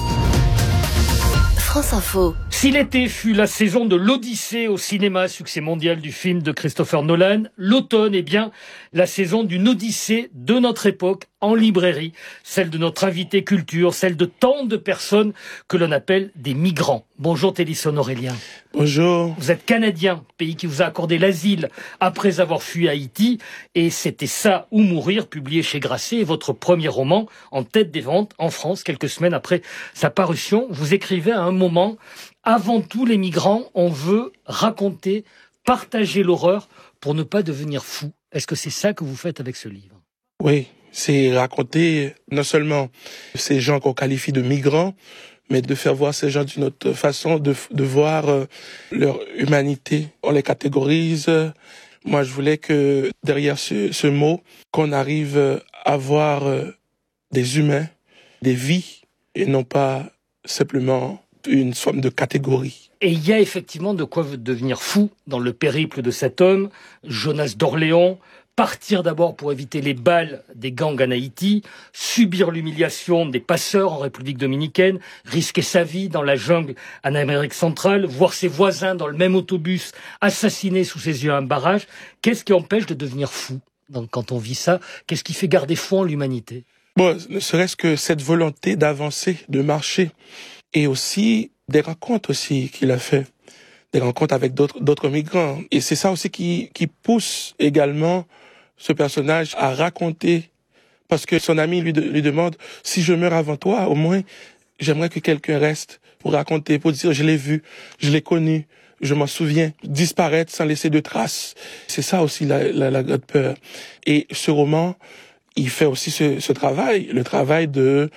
France Info. Si l'été fut la saison de l'Odyssée au cinéma, succès mondial du film de Christopher Nolan, l'automne est bien la saison d'une Odyssée de notre époque en librairie, celle de notre invité culture, celle de tant de personnes que l'on appelle des migrants. Bonjour Télisson Aurélien. Bonjour. Vous êtes canadien, pays qui vous a accordé l'asile après avoir fui Haïti, et c'était Ça ou mourir, publié chez Grasset, votre premier roman en tête des ventes en France, quelques semaines après sa parution. Vous écrivez à un moment, avant tout les migrants, on veut raconter, partager l'horreur pour ne pas devenir fou. Est-ce que c'est ça que vous faites avec ce livre? Oui, c'est raconter non seulement ces gens qu'on qualifie de migrants, mais de faire voir ces gens d'une autre façon, de, de voir euh, leur humanité. On les catégorise. Moi, je voulais que derrière ce, ce mot, qu'on arrive à voir euh, des humains, des vies, et non pas simplement une forme de catégorie. Et il y a effectivement de quoi devenir fou dans le périple de cet homme, Jonas d'Orléans. Partir d'abord pour éviter les balles des gangs en Haïti, subir l'humiliation des passeurs en République dominicaine, risquer sa vie dans la jungle en Amérique centrale, voir ses voisins dans le même autobus assassinés sous ses yeux à un barrage. Qu'est-ce qui empêche de devenir fou donc, quand on vit ça? Qu'est-ce qui fait garder foi en l'humanité? Bon, ne serait-ce que cette volonté d'avancer, de marcher, et aussi des rencontres aussi qu'il a fait, des rencontres avec d'autres d'autres migrants. Et c'est ça aussi qui qui pousse également ce personnage à raconter, parce que son ami lui, de, lui demande, si je meurs avant toi, au moins, j'aimerais que quelqu'un reste pour raconter, pour dire, je l'ai vu, je l'ai connu, je m'en souviens, disparaître sans laisser de traces. C'est ça aussi la, la, la grande peur. Et ce roman, il fait aussi ce, ce travail, le travail de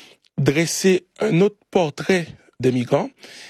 dresser un autre portrait des migrants,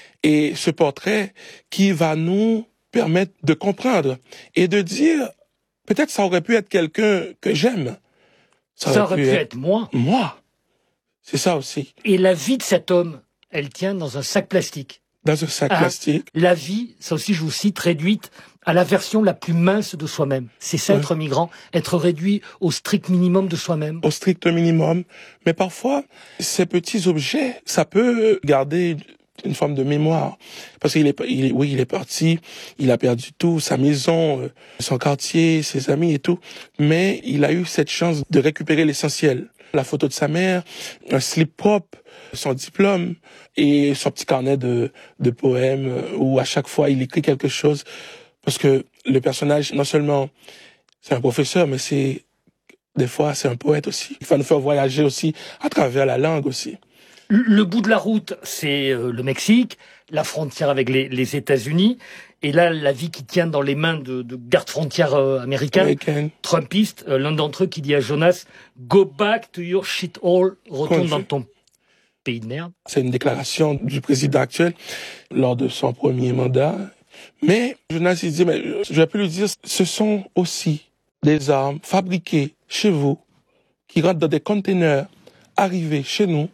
et ce portrait qui va nous permettre de comprendre et de dire, peut-être ça aurait pu être quelqu'un que j'aime. Ça, ça aurait pu, pu être, être moi. Moi. C'est ça aussi. Et la vie de cet homme, elle tient dans un sac plastique. Dans un sac ah, plastique. La vie, ça aussi je vous cite, réduite à la version la plus mince de soi-même. C'est ça, ouais. Être migrant, être réduit au strict minimum de soi-même. Au strict minimum. Mais parfois, ces petits objets, ça peut garder une forme de mémoire. Parce qu'il est, il est, oui, il est parti, il a perdu tout, sa maison, son quartier, ses amis et tout. Mais il a eu cette chance de récupérer l'essentiel. la photo de sa mère, un slip propre, son diplôme et son petit carnet de, de poèmes où à chaque fois il écrit quelque chose. Parce que le personnage, non seulement c'est un professeur, mais c'est des fois c'est un poète aussi. Il va nous faire voyager aussi à travers la langue aussi. Le bout de la route, c'est le Mexique, la frontière avec les, les États-Unis, et là, la vie qui tient dans les mains de, de gardes-frontières euh, américains, American. Trumpistes, euh, l'un d'entre eux qui dit à Jonas « Go back to your shithole », retourne dans ton pays de merde. C'est une déclaration du président actuel lors de son premier mandat. Mais Jonas, il dit, mais je vais plus lui dire, ce sont aussi des armes fabriquées chez vous, qui rentrent dans des containers arrivés chez nous,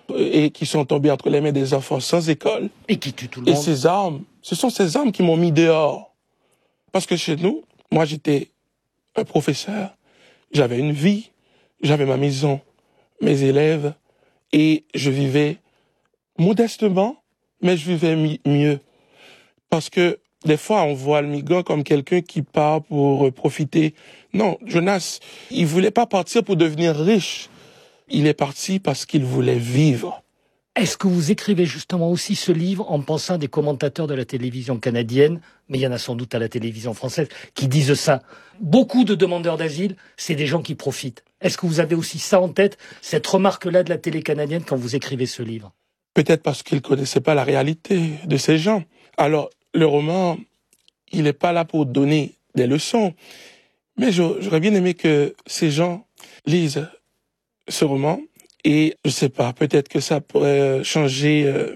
et qui sont tombés entre les mains des enfants sans école. Et qui tuent tout le et monde. Et ces armes, ce sont ces armes qui m'ont mis dehors. Parce que chez nous, moi j'étais un professeur, j'avais une vie, j'avais ma maison, mes élèves, et je vivais modestement, mais je vivais mi- mieux. Parce que des fois, on voit le migrant comme quelqu'un qui part pour profiter. Non, Jonas, il voulait pas partir pour devenir riche. Il est parti parce qu'il voulait vivre. Est-ce que vous écrivez justement aussi ce livre en pensant à des commentateurs de la télévision canadienne, mais il y en a sans doute à la télévision française, qui disent ça? Beaucoup de demandeurs d'asile, c'est des gens qui profitent. Est-ce que vous avez aussi ça en tête, cette remarque-là de la télé canadienne quand vous écrivez ce livre? Peut-être parce qu'ils ne connaissaient pas la réalité de ces gens. Alors, le roman, il n'est pas là pour donner des leçons, mais j'aurais bien aimé que ces gens lisent ce roman, et je sais pas, peut-être que ça pourrait changer euh,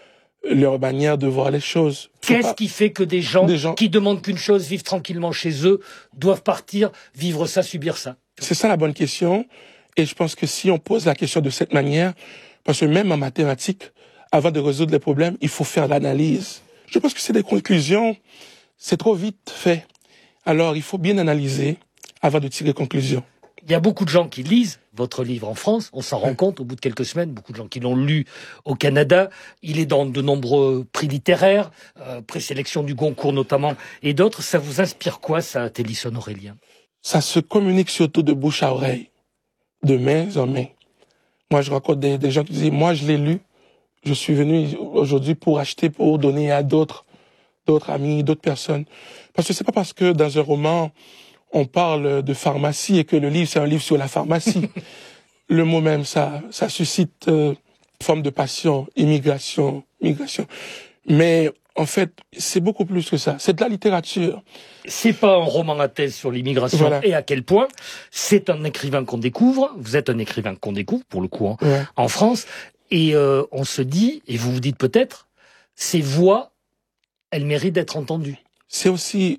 leur manière de voir les choses. Qu'est-ce pas... qui fait que des gens, des gens qui demandent qu'une chose, vivent tranquillement chez eux, doivent partir, vivre ça, subir ça? C'est ça la bonne question, et je pense que si on pose la question de cette manière, parce que même en mathématiques, avant de résoudre les problèmes, il faut faire l'analyse. Je pense que c'est des conclusions, c'est trop vite fait. Alors il faut bien analyser avant de tirer conclusion. Il y a beaucoup de gens qui lisent votre livre en France, on s'en rend compte au bout de quelques semaines, beaucoup de gens qui l'ont lu au Canada. Il est dans de nombreux prix littéraires, euh, présélection du Goncourt notamment, et d'autres. Ça vous inspire quoi, ça, Télisson Aurélien? Ça se communique surtout de bouche à oreille, de main en main. Moi, je rencontre des, des gens qui disent, moi, je l'ai lu, je suis venu aujourd'hui pour acheter, pour donner à d'autres, d'autres amis, d'autres personnes. Parce que c'est pas parce que dans un roman, on parle de pharmacie et que le livre, c'est un livre sur la pharmacie. Le mot même, ça, ça suscite euh, une forme de passion, immigration, migration. Mais en fait, c'est beaucoup plus que ça. C'est de la littérature. C'est pas un roman à thèse sur l'immigration, voilà. Et à quel point. C'est un écrivain qu'on découvre. Vous êtes un écrivain qu'on découvre, pour le coup, hein, ouais. En France. Et euh, on se dit, et vous vous dites peut-être, ces voix, elles méritent d'être entendues. C'est aussi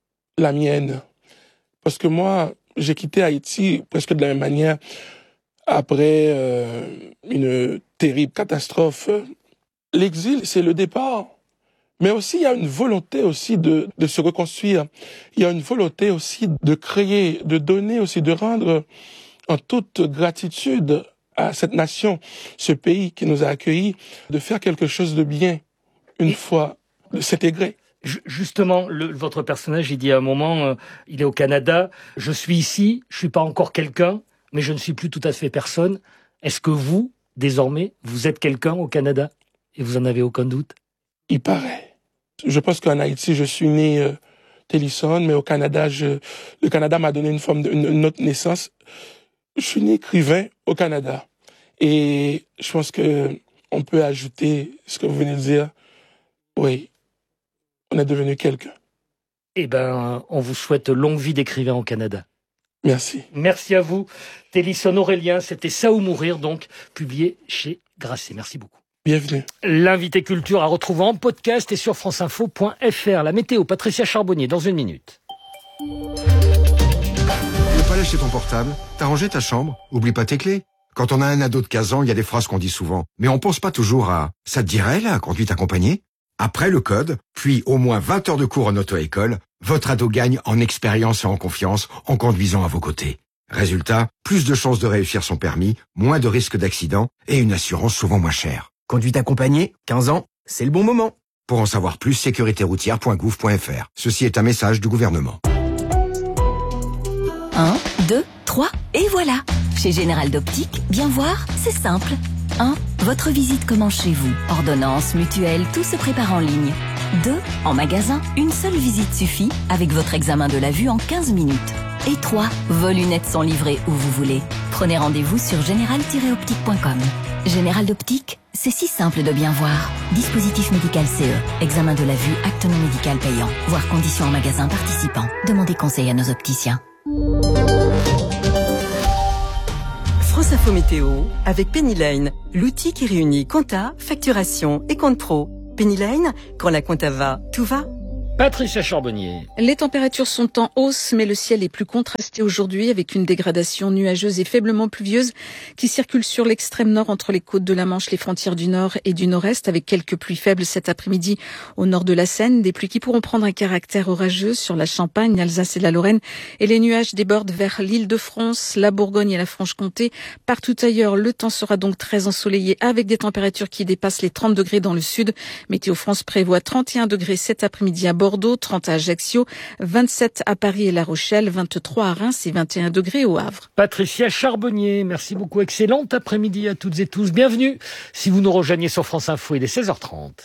la mienne. Parce que moi, j'ai quitté Haïti presque de la même manière après euh, une terrible catastrophe. L'exil, c'est le départ. Mais aussi, il y a une volonté aussi de, de se reconstruire. Il y a une volonté aussi de créer, de donner aussi, de rendre en toute gratitude à cette nation, ce pays qui nous a accueillis, de faire quelque chose de bien une fois, de s'intégrer. Justement, le, votre personnage, il dit à un moment, euh, il est au Canada, je suis ici, je suis pas encore quelqu'un, mais je ne suis plus tout à fait personne. Est-ce que vous, désormais, vous êtes quelqu'un au Canada et vous en avez aucun doute? Il paraît. Je pense qu'en Haïti, je suis né euh, Télisson, mais au Canada, je, le Canada m'a donné une forme de, une, une autre naissance. Je suis né écrivain au Canada, et je pense que on peut ajouter ce que vous venez de dire. Oui. On est devenu quelqu'un. Eh ben, on vous souhaite longue vie d'écrivain au Canada. Merci. Merci à vous. Télisson Aurélien, c'était Ça ou mourir, donc, publié chez Grasset. Merci beaucoup. Bienvenue. L'invité culture à retrouver en podcast et sur franceinfo point f r. La météo, Patricia Charbonnier, dans une minute. Tu veux pas lâcher ton portable? T'as rangé ta chambre? Oublie pas tes clés. Quand on a un ado de quinze ans, il y a des phrases qu'on dit souvent. Mais on pense pas toujours à « ça te dirait, la conduite accompagnée ?» Après le code, puis au moins vingt heures de cours en auto-école, votre ado gagne en expérience et en confiance en conduisant à vos côtés. Résultat, plus de chances de réussir son permis, moins de risques d'accident et une assurance souvent moins chère. Conduite accompagnée, quinze ans, c'est le bon moment. Pour en savoir plus, sécurité routière point gouv point f r. Ceci est un message du gouvernement. un, deux, trois, et voilà. Chez Général d'Optique, bien voir, c'est simple. un. Votre visite commence chez vous. Ordonnance, mutuelle, tout se prépare en ligne. deux. En magasin, une seule visite suffit avec votre examen de la vue en quinze minutes. Et trois. Vos lunettes sont livrées où vous voulez. Prenez rendez-vous sur général tiret optique point com. Général d'Optique, c'est si simple de bien voir. Dispositif médical C E. Examen de la vue, acte non médical payant. Voir conditions en magasin participant. Demandez conseil à nos opticiens. France Info Météo avec Penny Lane, l'outil qui réunit compta, facturation et compte pro. Penny Lane, quand la compta va, tout va. Patricia Charbonnier. Les températures sont en hausse, mais le ciel est plus contrasté aujourd'hui avec une dégradation nuageuse et faiblement pluvieuse qui circule sur l'extrême nord entre les côtes de la Manche, les frontières du nord et du nord-est, avec quelques pluies faibles cet après-midi au nord de la Seine. Des pluies qui pourront prendre un caractère orageux sur la Champagne, l'Alsace et la Lorraine. Et les nuages débordent vers l'Île-de-France, la Bourgogne et la Franche-Comté. Partout ailleurs, le temps sera donc très ensoleillé avec des températures qui dépassent les trente degrés dans le sud. Météo France prévoit trente et un degrés cet après-midi à Bordeaux. Bordeaux, trente à Ajaccio, vingt-sept à Paris et La Rochelle, vingt-trois à Reims et vingt et un degrés au Havre. Patricia Charbonnier, merci beaucoup. Excellent après-midi à toutes et tous. Bienvenue si vous nous rejoignez sur France Info, il est seize heures trente.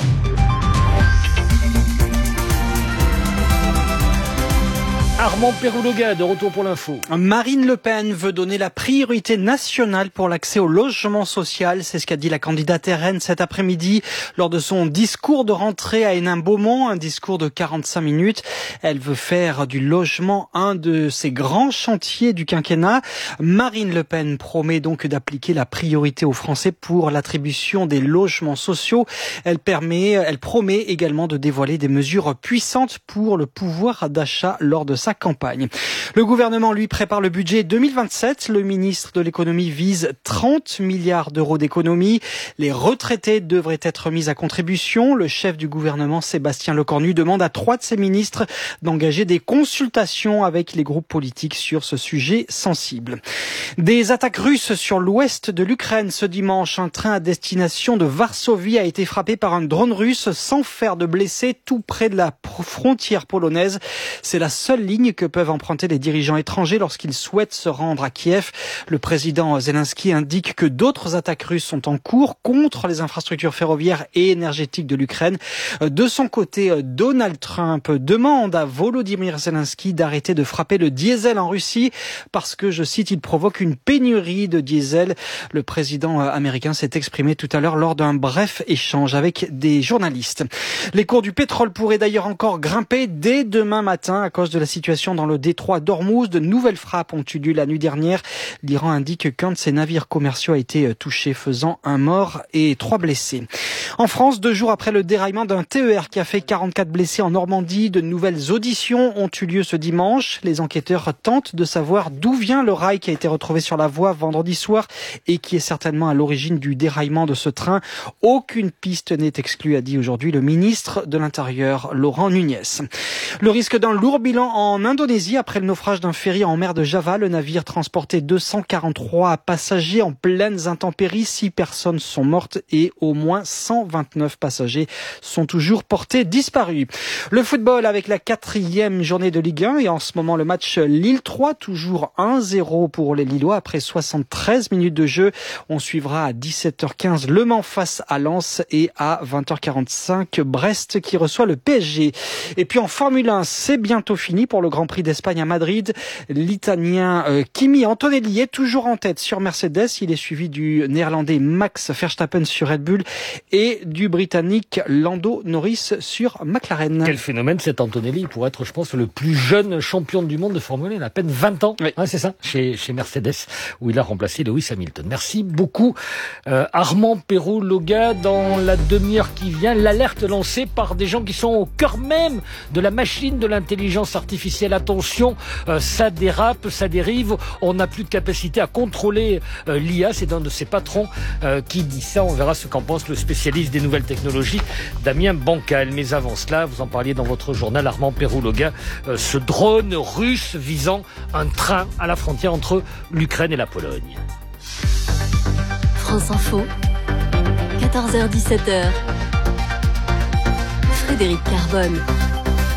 Armand Pérouloga, de retour pour l'info. Marine Le Pen veut donner la priorité nationale pour l'accès au logement social. C'est ce qu'a dit la candidate R N cet après-midi lors de son discours de rentrée à Hénin-Beaumont, un discours de quarante-cinq minutes. Elle veut faire du logement un de ses grands chantiers du quinquennat. Marine Le Pen promet donc d'appliquer la priorité aux Français pour l'attribution des logements sociaux. Elle permet, elle promet également de dévoiler des mesures puissantes pour le pouvoir d'achat lors de sa campagne. Le gouvernement, lui, prépare le budget deux mille vingt-sept. Le ministre de l'économie vise trente milliards d'euros d'économies. Les retraités devraient être mis à contribution. Le chef du gouvernement, Sébastien Lecornu, demande à trois de ses ministres d'engager des consultations avec les groupes politiques sur ce sujet sensible. Des attaques russes sur l'ouest de l'Ukraine ce dimanche. Un train à destination de Varsovie a été frappé par un drone russe sans faire de blessés tout près de la frontière polonaise. C'est la seule ligne que peuvent emprunter les dirigeants étrangers lorsqu'ils souhaitent se rendre à Kiev. Le président Zelensky indique que d'autres attaques russes sont en cours contre les infrastructures ferroviaires et énergétiques de l'Ukraine. De son côté, Donald Trump demande à Volodymyr Zelensky d'arrêter de frapper le diesel en Russie parce que, je cite, il provoque une pénurie de diesel. Le président américain s'est exprimé tout à l'heure lors d'un bref échange avec des journalistes. Les cours du pétrole pourraient d'ailleurs encore grimper dès demain matin à cause de la situation dans le détroit d'Ormuz. De nouvelles frappes ont eu lieu la nuit dernière. L'Iran indique qu'un de ses navires commerciaux a été touché, faisant un mort et trois blessés. En France, deux jours après le déraillement d'un T E R qui a fait quarante-quatre blessés en Normandie, de nouvelles auditions ont eu lieu ce dimanche. Les enquêteurs tentent de savoir d'où vient le rail qui a été retrouvé sur la voie vendredi soir et qui est certainement à l'origine du déraillement de ce train. Aucune piste n'est exclue, a dit aujourd'hui le ministre de l'Intérieur, Laurent Nunez. Le risque d'un lourd bilan en Indonésie après le naufrage d'un ferry en mer de Java. Le navire transportait deux cent quarante-trois passagers en pleines intempéries. Six personnes sont mortes et au moins cent vingt-neuf passagers sont toujours portés disparus. Le football avec la quatrième journée de Ligue un et en ce moment le match Lille trois, toujours un zéro pour les Lillois après soixante-treize minutes de jeu. On suivra à dix-sept heures quinze Le Mans face à Lens et à vingt heures quarante-cinq Brest qui reçoit le P S G. Et puis en Formule un, c'est bientôt fini pour le Grand Prix d'Espagne à Madrid. L'Italien euh, Kimi Antonelli est toujours en tête sur Mercedes. Il est suivi du Néerlandais Max Verstappen sur Red Bull et du Britannique Lando Norris sur McLaren. Quel phénomène cet Antonelli, pour être, je pense, le plus jeune champion du monde de Formule un, il a à peine vingt ans, oui. hein, c'est ça, chez, chez Mercedes, où il a remplacé Lewis Hamilton. Merci beaucoup euh, Armand Pérouloga. Dans la demi-heure qui vient, l'alerte lancée par des gens qui sont au cœur même de la machine de l'intelligence artificielle. Attention, euh, ça dérape, ça dérive, on n'a plus de capacité à contrôler euh, l'I A. C'est un de ses patrons euh, qui dit ça. On verra ce qu'en pense le spécialiste des nouvelles technologies, Damien Bancal. Mais avant cela, vous en parliez dans votre journal, Armand Pérouloga, euh, ce drone russe visant un train à la frontière entre l'Ukraine et la Pologne. France Info, quatorze heures dix-sept heures. Frédéric Carbone.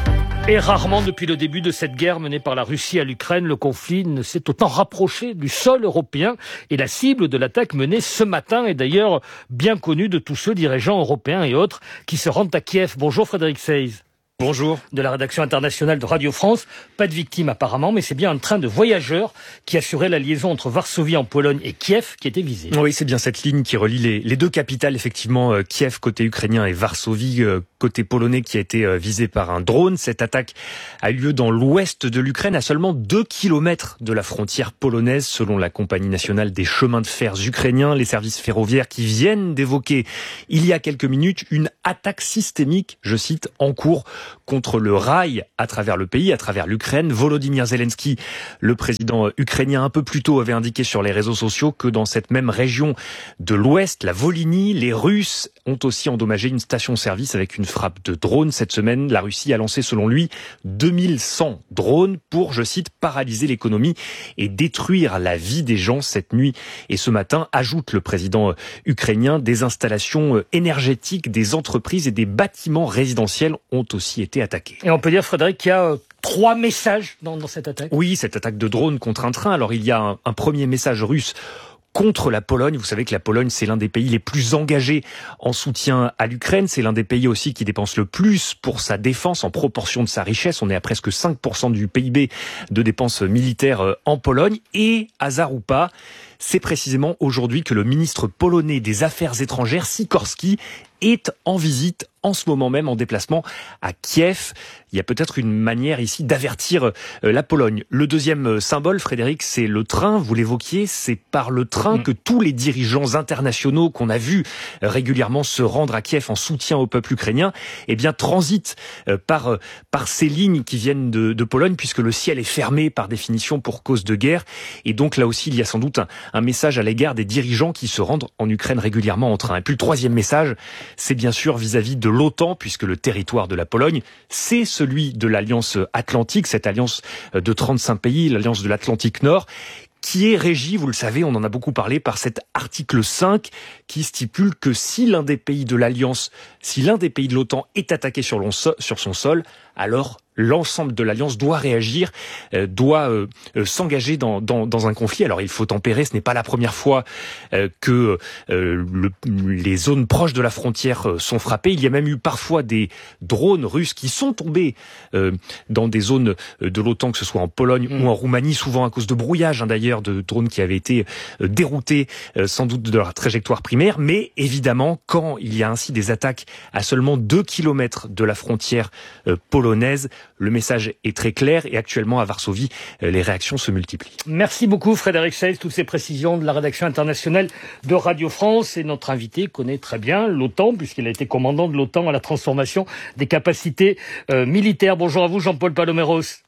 Et rarement depuis le début de cette guerre menée par la Russie à l'Ukraine, le conflit ne s'est autant rapproché du sol européen. Et la cible de l'attaque menée ce matin est d'ailleurs bien connue de tous ceux dirigeants européens et autres qui se rendent à Kiev. Bonjour Frédéric Seyss. Bonjour. De la rédaction internationale de Radio France. Pas de victimes apparemment, mais c'est bien un train de voyageurs qui assurait la liaison entre Varsovie en Pologne et Kiev qui était visé. Oui, c'est bien cette ligne qui relie les, les deux capitales, effectivement, euh, Kiev côté ukrainien et Varsovie euh, côté polonais, qui a été euh, visée par un drone. Cette attaque a eu lieu dans l'ouest de l'Ukraine, à seulement deux kilomètres de la frontière polonaise, selon la compagnie nationale des chemins de fer ukrainiens. Les services ferroviaires qui viennent d'évoquer il y a quelques minutes une attaque systémique, je cite, en cours contre le rail à travers le pays, à travers l'Ukraine. Volodymyr Zelensky, le président ukrainien, un peu plus tôt avait indiqué sur les réseaux sociaux que dans cette même région de l'Ouest, la Volhynie, les Russes ont aussi endommagé une station-service avec une frappe de drones. Cette semaine, la Russie a lancé, selon lui, deux mille cent drones pour, je cite, paralyser l'économie et détruire la vie des gens cette nuit et ce matin, ajoute le président ukrainien. Des installations énergétiques, des entreprises et des bâtiments résidentiels ont aussi été attaqués. Et on peut dire, Frédéric, qu'il y a euh, trois messages dans, dans cette attaque. Oui, cette attaque de drone contre un train. Alors il y a un, un premier message russe contre la Pologne. Vous savez que la Pologne, c'est l'un des pays les plus engagés en soutien à l'Ukraine. C'est l'un des pays aussi qui dépense le plus pour sa défense en proportion de sa richesse. On est à presque cinq pour cent du P I B de dépenses militaires en Pologne. Et, hasard ou pas, c'est précisément aujourd'hui que le ministre polonais des Affaires étrangères, Sikorski, est en visite en ce moment même, en déplacement à Kiev. Il y a peut-être une manière ici d'avertir la Pologne. Le deuxième symbole, Frédéric, c'est le train. Vous l'évoquiez, c'est par le train que tous les dirigeants internationaux qu'on a vus régulièrement se rendre à Kiev en soutien au peuple ukrainien, eh bien, transitent par, par ces lignes qui viennent de, de Pologne, puisque le ciel est fermé par définition pour cause de guerre. Et donc là aussi, il y a sans doute un, un message à l'égard des dirigeants qui se rendent en Ukraine régulièrement en train. Et puis le troisième message, c'est bien sûr vis-à-vis de l'OTAN, puisque le territoire de la Pologne, c'est celui de l'Alliance Atlantique, cette alliance de trente-cinq pays, l'Alliance de l'Atlantique Nord, qui est régie, vous le savez, on en a beaucoup parlé, par cet article cinq qui stipule que si l'un des pays de l'Alliance, si l'un des pays de l'OTAN est attaqué sur, sur son sol, alors l'ensemble de l'Alliance doit réagir, euh, doit euh, euh, s'engager dans, dans, dans un conflit. Alors il faut tempérer, ce n'est pas la première fois euh, que euh, le, les zones proches de la frontière euh, sont frappées. Il y a même eu parfois des drones russes qui sont tombés euh, dans des zones de l'OTAN, que ce soit en Pologne mmh. ou en Roumanie, souvent à cause de brouillage, hein, d'ailleurs, de drones qui avaient été euh, déroutés euh, sans doute de leur trajectoire primaire. Mais évidemment, quand il y a ainsi des attaques à seulement deux kilomètres de la frontière euh, polonaise, le message est très clair et actuellement à Varsovie, les réactions se multiplient. Merci beaucoup Frédéric Seyss, toutes ces précisions de la rédaction internationale de Radio France. Et notre invité connaît très bien l'OTAN puisqu'il a été commandant de l'OTAN à la transformation des capacités euh, militaires. Bonjour à vous Jean-Paul Paloméros.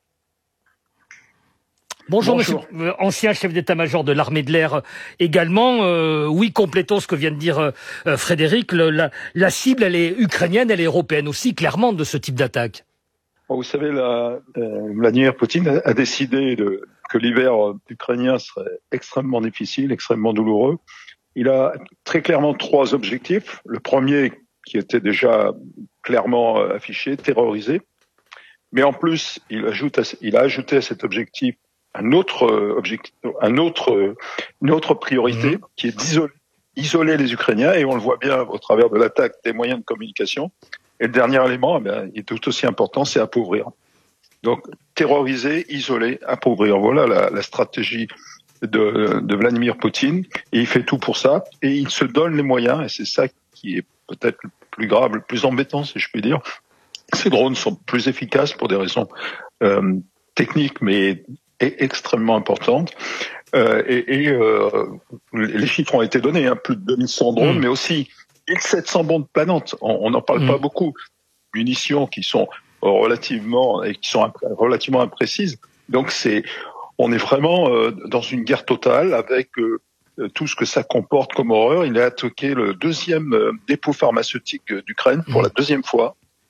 Bonjour, Bonjour. Monsieur, euh, ancien chef d'état-major de l'armée de l'air également. Euh, oui, complétons ce que vient de dire euh, Frédéric. Le, la, la cible, elle est ukrainienne, elle est européenne aussi, clairement, de ce type d'attaque. Vous savez, la, euh, Vladimir Poutine a, a décidé de, que l'hiver ukrainien serait extrêmement difficile, extrêmement douloureux. Il a très clairement trois objectifs. Le premier, qui était déjà clairement affiché, terroriser. Mais en plus, il, ajoute à, il a ajouté à cet objectif un autre objectif, un autre, une autre priorité, mmh. qui est d'isoler, isoler les Ukrainiens. Et on le voit bien au travers de l'attaque des moyens de communication. Et le dernier élément, eh bien, il est tout aussi important, c'est appauvrir. Donc, terroriser, isoler, appauvrir. Voilà la, la stratégie de, de Vladimir Poutine. Et il fait tout pour ça. Et il se donne les moyens. Et c'est ça qui est peut-être le plus grave, le plus embêtant, si je puis dire. Ces drones sont plus efficaces pour des raisons euh, techniques, mais extrêmement importantes. Euh, et et euh, les chiffres ont été donnés, hein, plus de deux mille cent drones, mmh. mais aussi mille sept cents bombes planantes. On n'en parle mmh. pas beaucoup. Munitions qui sont relativement et qui sont relativement imprécises. Donc c'est, on est vraiment euh, dans une guerre totale avec euh, tout ce que ça comporte comme horreur. Il a attaqué le deuxième euh, dépôt pharmaceutique d'Ukraine pour mmh. la deuxième fois.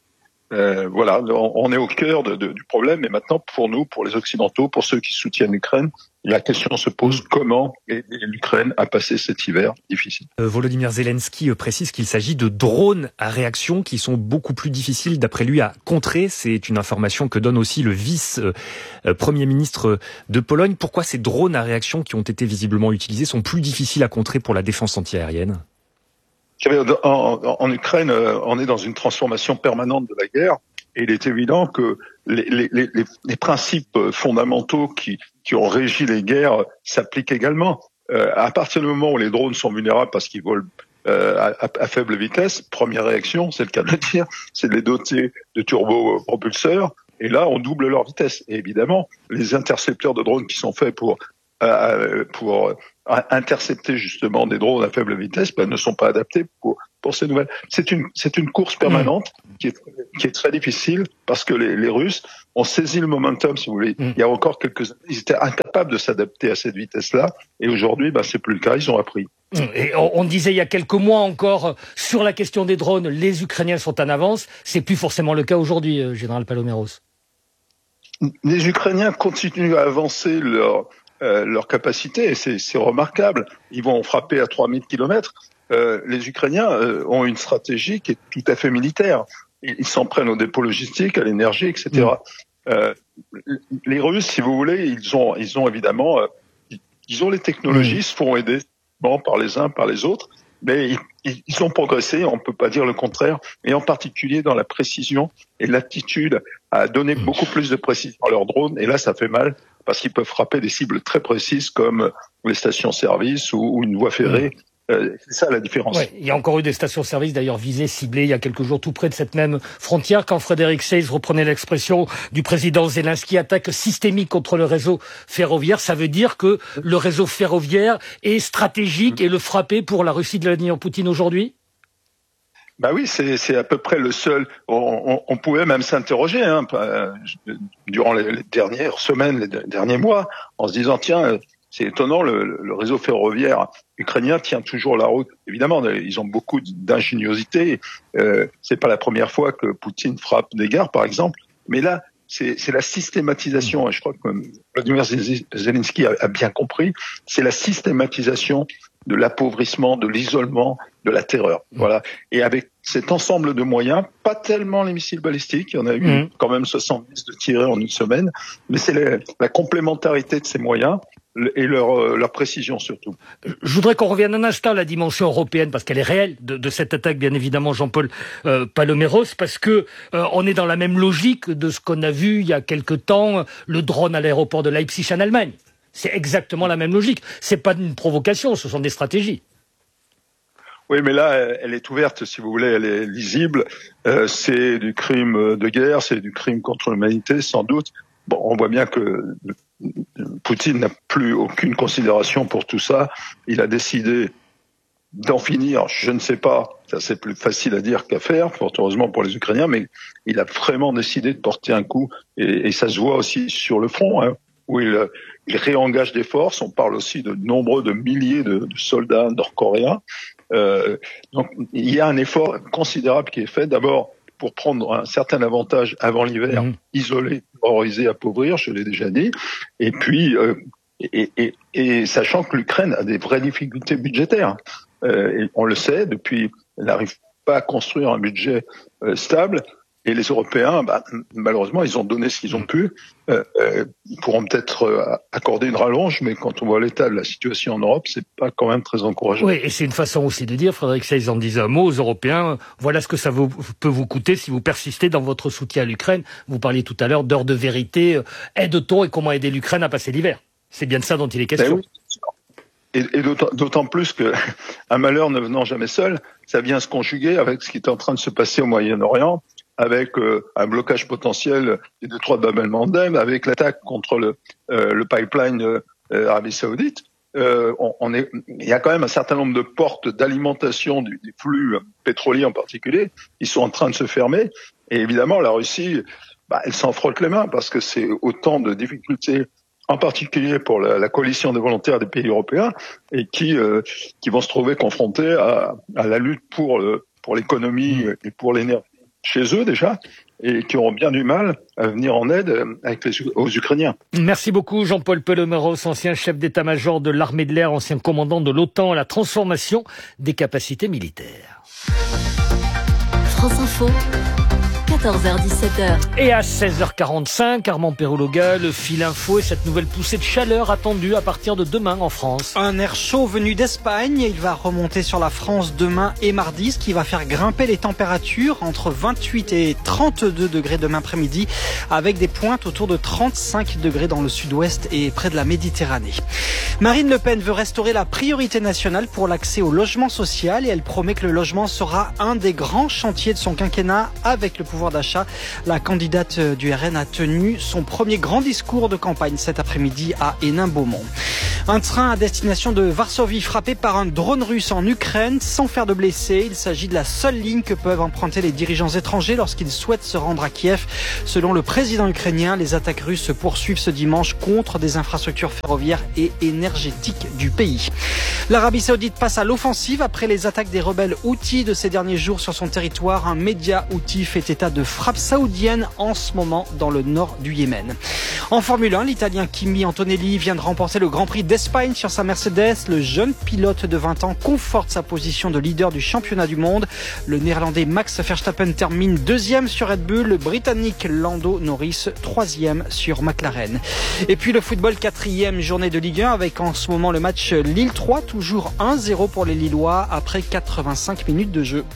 Euh, voilà, on, on est au cœur de, de, du problème. Et maintenant, pour nous, pour les Occidentaux, pour ceux qui soutiennent l'Ukraine, la question se pose comment aider l'Ukraine à passer cet hiver difficile. Euh, Volodymyr Zelensky précise qu'il s'agit de drones à réaction qui sont beaucoup plus difficiles, d'après lui, à contrer. C'est une information que donne aussi le vice-premier ministre de Pologne. Pourquoi ces drones à réaction qui ont été visiblement utilisés sont plus difficiles à contrer pour la défense antiaérienne ? En, en, en Ukraine, on est dans une transformation permanente de la guerre et il est évident que les, les, les, les principes fondamentaux qui, qui ont régi les guerres s'appliquent également. Euh, à partir du moment où les drones sont vulnérables parce qu'ils volent euh, à, à faible vitesse, première réaction, c'est le cas de le dire, c'est de les doter de turbopropulseurs et là, on double leur vitesse. Et évidemment, les intercepteurs de drones qui sont faits pour Euh, pour intercepter justement des drones à faible vitesse, ben, ne sont pas adaptés pour, pour ces nouvelles. C'est une, c'est une course permanente mmh. qui, est, qui est très difficile parce que les, les Russes ont saisi le momentum, si vous voulez. Mmh. Il y a encore quelques années, ils étaient incapables de s'adapter à cette vitesse-là et aujourd'hui, ben, c'est plus le cas, ils ont appris. Et on, on disait il y a quelques mois encore, sur la question des drones, les Ukrainiens sont en avance. C'est plus forcément le cas aujourd'hui, euh, Général Paloméros. Les Ukrainiens continuent à avancer leur Euh, leur capacité, et c'est, c'est remarquable. Ils vont frapper à trois mille kilomètres. Euh, les Ukrainiens euh, ont une stratégie qui est tout à fait militaire. Ils, ils s'en prennent au dépôt logistique, à l'énergie, et cetera. Mmh. Euh, les Russes, si vous voulez, ils ont, ils ont évidemment, euh, ils ont les technologies, mmh. se font aider bon, par les uns, par les autres, mais ils, ils ont progressé, on ne peut pas dire le contraire, et en particulier dans la précision et l'attitude à donner mmh. beaucoup plus de précision à leurs drones, et là, ça fait mal, parce qu'ils peuvent frapper des cibles très précises comme les stations-service ou, ou une voie ferrée. Mmh. Euh, c'est ça la différence. Ouais, il y a encore eu des stations-service d'ailleurs visées, ciblées il y a quelques jours tout près de cette même frontière quand Frédéric Seyss reprenait l'expression du président Zelensky, attaque systémique contre le réseau ferroviaire. Ça veut dire que le réseau ferroviaire est stratégique mmh. et le frapper pour la Russie de Vladimir Poutine aujourd'hui ? Bah oui, c'est, c'est à peu près le seul. On, on, on pouvait même s'interroger hein, durant les, les dernières semaines, les derniers mois, en se disant tiens, c'est étonnant, le, le réseau ferroviaire ukrainien tient toujours la route. Évidemment, ils ont beaucoup d'ingéniosité. Euh, c'est pas la première fois que Poutine frappe des gares, par exemple, mais là, c'est, c'est la systématisation. Et je crois que Vladimir Zelensky a, a bien compris. C'est la systématisation de l'appauvrissement, de l'isolement, de la terreur. Voilà. Et avec cet ensemble de moyens, pas tellement les missiles balistiques, il y en a eu mmh. quand même soixante-dix de tirés en une semaine, mais c'est la, la complémentarité de ces moyens et leur, leur précision surtout. Je voudrais qu'on revienne un instant à la dimension européenne, parce qu'elle est réelle, de, de cette attaque, bien évidemment, Jean-Paul euh, Paloméros, parce que euh, on est dans la même logique de ce qu'on a vu il y a quelque temps, le drone à l'aéroport de Leipzig en Allemagne. C'est exactement la même logique. C'est pas une provocation, ce sont des stratégies. Oui, mais là, elle est ouverte, si vous voulez, elle est lisible. Euh, c'est du crime de guerre, c'est du crime contre l'humanité, sans doute. Bon, on voit bien que Poutine n'a plus aucune considération pour tout ça. Il a décidé d'en finir, je ne sais pas, ça c'est plus facile à dire qu'à faire, fort heureusement pour les Ukrainiens, mais il a vraiment décidé de porter un coup, et, et ça se voit aussi sur le front, hein, où il, il réengage des forces. On parle aussi de nombreux, de milliers de, de soldats nord-coréens. Euh, donc il y a un effort considérable qui est fait, d'abord pour prendre un certain avantage avant l'hiver, mmh. isoler, terroriser, appauvrir, je l'ai déjà dit, et puis euh, et, et, et sachant que l'Ukraine a des vraies difficultés budgétaires, euh, et on le sait, depuis elle n'arrive pas à construire un budget euh, stable. Et les Européens, bah, malheureusement, ils ont donné ce qu'ils ont pu. Euh, euh, ils pourront peut-être euh, accorder une rallonge, mais quand on voit l'état de la situation en Europe, c'est pas quand même très encourageant. Oui, et c'est une façon aussi de dire, Frédéric Seyss en disait un mot, aux Européens, voilà ce que ça vous, peut vous coûter si vous persistez dans votre soutien à l'Ukraine. Vous parliez tout à l'heure d'heure de vérité. Aide-t-on et comment aider l'Ukraine à passer l'hiver ? C'est bien de ça dont il est question. Ben oui. Et, et d'autant, d'autant plus que un malheur ne venant jamais seul, ça vient se conjuguer avec ce qui est en train de se passer au Moyen-Orient, avec euh, un blocage potentiel des détroits de Bab el-Mandeb, avec l'attaque contre le, euh, le pipeline euh, Arabie Saoudite. Euh, on, on est, il y a quand même un certain nombre de portes d'alimentation du, des flux pétroliers en particulier qui sont en train de se fermer. Et évidemment, la Russie, bah, elle s'en frotte les mains parce que c'est autant de difficultés, en particulier pour la, la coalition des volontaires des pays européens, et qui, euh, qui vont se trouver confrontés à, à la lutte pour, le, pour l'économie et pour l'énergie chez eux déjà, et qui auront bien du mal à venir en aide avec les, aux Ukrainiens. Merci beaucoup Jean-Paul Pelomeros, ancien chef d'état-major de l'armée de l'air, ancien commandant de l'OTAN à la transformation des capacités militaires. France Info, quatorze heures dix-sept heures. Et à seize heures quarante-cinq, Armand Perrologa, le fil info et cette nouvelle poussée de chaleur attendue à partir de demain en France. Un air chaud venu d'Espagne, il va remonter sur la France demain et mardi, ce qui va faire grimper les températures entre vingt-huit et trente-deux degrés demain après-midi, avec des pointes autour de trente-cinq degrés dans le sud-ouest et près de la Méditerranée. Marine Le Pen veut restaurer la priorité nationale pour l'accès au logement social et elle promet que le logement sera un des grands chantiers de son quinquennat avec le pouvoir d'achat. La candidate du R N a tenu son premier grand discours de campagne cet après-midi à Hénin-Beaumont. Un train à destination de Varsovie frappé par un drone russe en Ukraine sans faire de blessés. Il s'agit de la seule ligne que peuvent emprunter les dirigeants étrangers lorsqu'ils souhaitent se rendre à Kiev. Selon le président ukrainien, les attaques russes se poursuivent ce dimanche contre des infrastructures ferroviaires et énergétiques du pays. L'Arabie Saoudite passe à l'offensive après les attaques des rebelles Houthis de ces derniers jours sur son territoire. Un média Houthi fait état de frappes saoudiennes en ce moment dans le nord du Yémen. En Formule un, l'Italien Kimi Antonelli vient de remporter le Grand Prix d'Espagne sur sa Mercedes. Le jeune pilote de vingt ans conforte sa position de leader du championnat du monde. Le Néerlandais Max Verstappen termine deuxième sur Red Bull. Le Britannique Lando Norris troisième sur McLaren. Et puis le football, quatrième journée de Ligue un avec en ce moment le match Lille trois, toujours un zéro pour les Lillois après quatre-vingt-cinq minutes de jeu.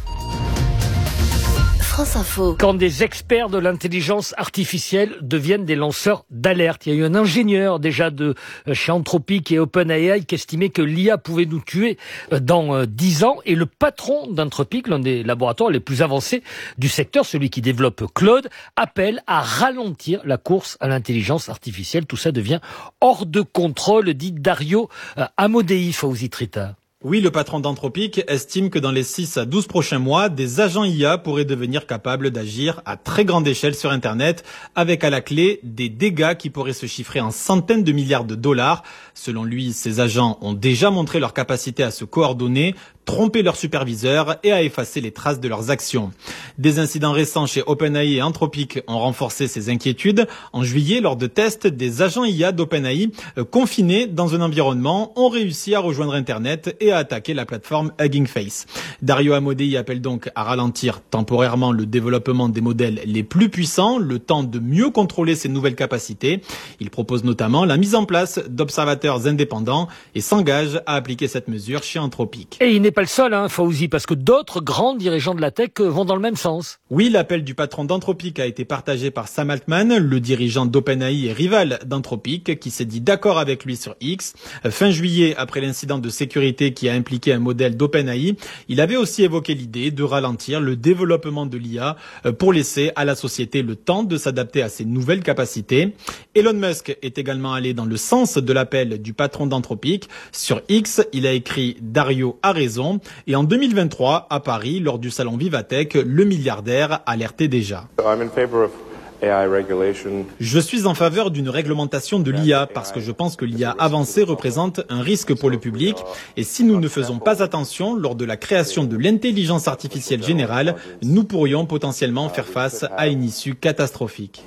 France Info. Quand des experts de l'intelligence artificielle deviennent des lanceurs d'alerte. Il y a eu un ingénieur déjà de chez Anthropic et OpenAI qui estimait que l'I A pouvait nous tuer dans dix ans. Et le patron d'Anthropic, l'un des laboratoires les plus avancés du secteur, celui qui développe Claude, appelle à ralentir la course à l'intelligence artificielle. Tout ça devient hors de contrôle, dit Dario Amodei, Fawzi Trita. Oui, le patron d'Anthropic estime que dans les six à douze prochains mois, des agents I A pourraient devenir capables d'agir à très grande échelle sur Internet, avec à la clé des dégâts qui pourraient se chiffrer en centaines de milliards de dollars. Selon lui, ces agents ont déjà montré leur capacité à se coordonner, tromper leurs superviseurs et à effacer les traces de leurs actions. Des incidents récents chez OpenAI et Anthropic ont renforcé ces inquiétudes. En juillet, lors de tests, des agents I A d'OpenAI euh, confinés dans un environnement ont réussi à rejoindre Internet et à attaquer la plateforme Hugging Face. Dario Amodei appelle donc à ralentir temporairement le développement des modèles les plus puissants, le temps de mieux contrôler ces nouvelles capacités. Il propose notamment la mise en place d'observateurs indépendants et s'engage à appliquer cette mesure chez Anthropic. Et il n'est pas le seul, hein, Fawzi, parce que d'autres grands dirigeants de la tech vont dans le même sens. Oui, l'appel du patron d'Anthropic a été partagé par Sam Altman, le dirigeant d'OpenAI et rival d'Anthropic, qui s'est dit d'accord avec lui sur X. Fin juillet, après l'incident de sécurité qui a impliqué un modèle d'OpenAI, il avait aussi évoqué l'idée de ralentir le développement de l'I A pour laisser à la société le temps de s'adapter à ces nouvelles capacités. Elon Musk est également allé dans le sens de l'appel du patron d'Anthropic. Sur X, il a écrit « Dario a raison ». Et en deux mille vingt-trois, à Paris, lors du salon Vivatech, le milliardaire alertait déjà. I'm in favor of Je suis en faveur d'une réglementation de l'I A parce que je pense que l'I A avancée représente un risque pour le public et si nous ne faisons pas attention lors de la création de l'intelligence artificielle générale, nous pourrions potentiellement faire face à une issue catastrophique.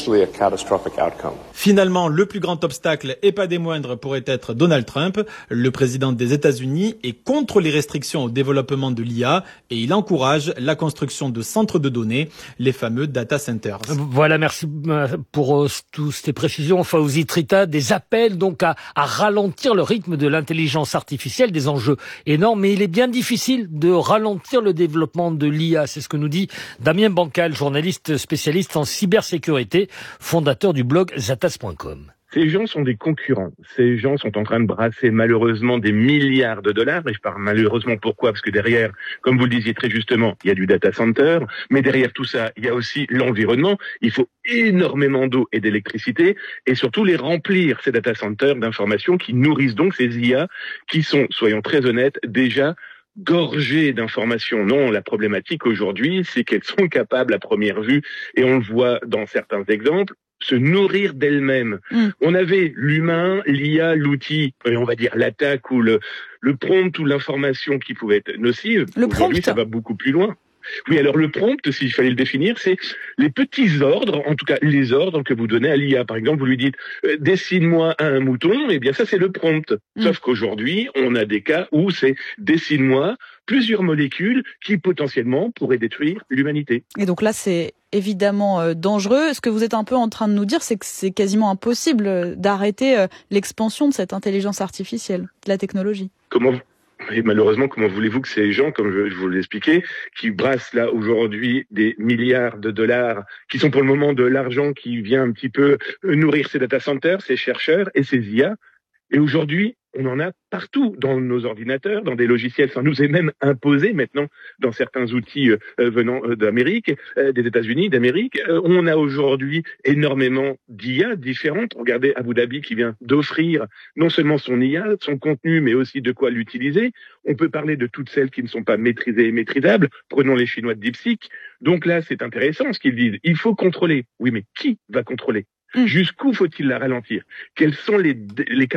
Finalement, le plus grand obstacle, et pas des moindres, pourrait être Donald Trump. Le président des États-Unis est contre les restrictions au développement de l'I A et il encourage la construction de centres de données, les fameux data centers. Voilà, merci pour euh, toutes ces précisions, Fawzi Trita. Des appels donc à, à ralentir le rythme de l'intelligence artificielle, des enjeux énormes, mais il est bien difficile de ralentir le développement de l'I A. C'est ce que nous dit Damien Bancal, journaliste spécialiste en cybersécurité, fondateur du blog zatas point com. Ces gens sont des concurrents. Ces gens sont en train de brasser malheureusement des milliards de dollars. Et je parle malheureusement pourquoi? Parce que derrière, comme vous le disiez très justement, il y a du data center. Mais derrière tout ça, il y a aussi l'environnement. Il faut énormément d'eau et d'électricité. Et surtout les remplir, ces data centers, d'informations qui nourrissent donc ces I A qui sont, soyons très honnêtes, déjà gorgées d'informations. Non, la problématique aujourd'hui, c'est qu'elles sont capables à première vue, et on le voit dans certains exemples, se nourrir d'elle-même. Mm. On avait l'humain, l'I A, l'outil, et on va dire l'attaque ou le, le prompt ou l'information qui pouvait être nocive. Le Aujourd'hui, prompt. ça va beaucoup plus loin. Oui, alors le prompt, s'il fallait le définir, c'est les petits ordres, en tout cas les ordres que vous donnez à l'I A. Par exemple, vous lui dites euh, « dessine-moi un mouton », eh bien ça c'est le prompt. Mmh. Sauf qu'aujourd'hui, on a des cas où c'est « dessine-moi plusieurs molécules qui potentiellement pourraient détruire l'humanité ». Et donc là, c'est évidemment euh, dangereux. Ce que vous êtes un peu en train de nous dire, c'est que c'est quasiment impossible euh, d'arrêter euh, l'expansion de cette intelligence artificielle, de la technologie. Comment Et malheureusement, comment voulez-vous que ces gens, comme je vous l'ai expliqué, qui brassent là aujourd'hui des milliards de dollars, qui sont pour le moment de l'argent qui vient un petit peu nourrir ces data centers, ces chercheurs et ces I A, et aujourd'hui, on en a partout dans nos ordinateurs, dans des logiciels. Ça nous est même imposé maintenant dans certains outils euh, venant euh, d'Amérique, euh, des États-Unis, d'Amérique. Euh, on a aujourd'hui énormément d'I A différentes. Regardez Abu Dhabi qui vient d'offrir non seulement son I A, son contenu, mais aussi de quoi l'utiliser. On peut parler de toutes celles qui ne sont pas maîtrisées et maîtrisables. Prenons les Chinois de DeepSeek. Donc là, c'est intéressant ce qu'ils disent. Il faut contrôler. Oui, mais qui va contrôler ? Jusqu'où faut-il la ralentir ? Quelles sont les, les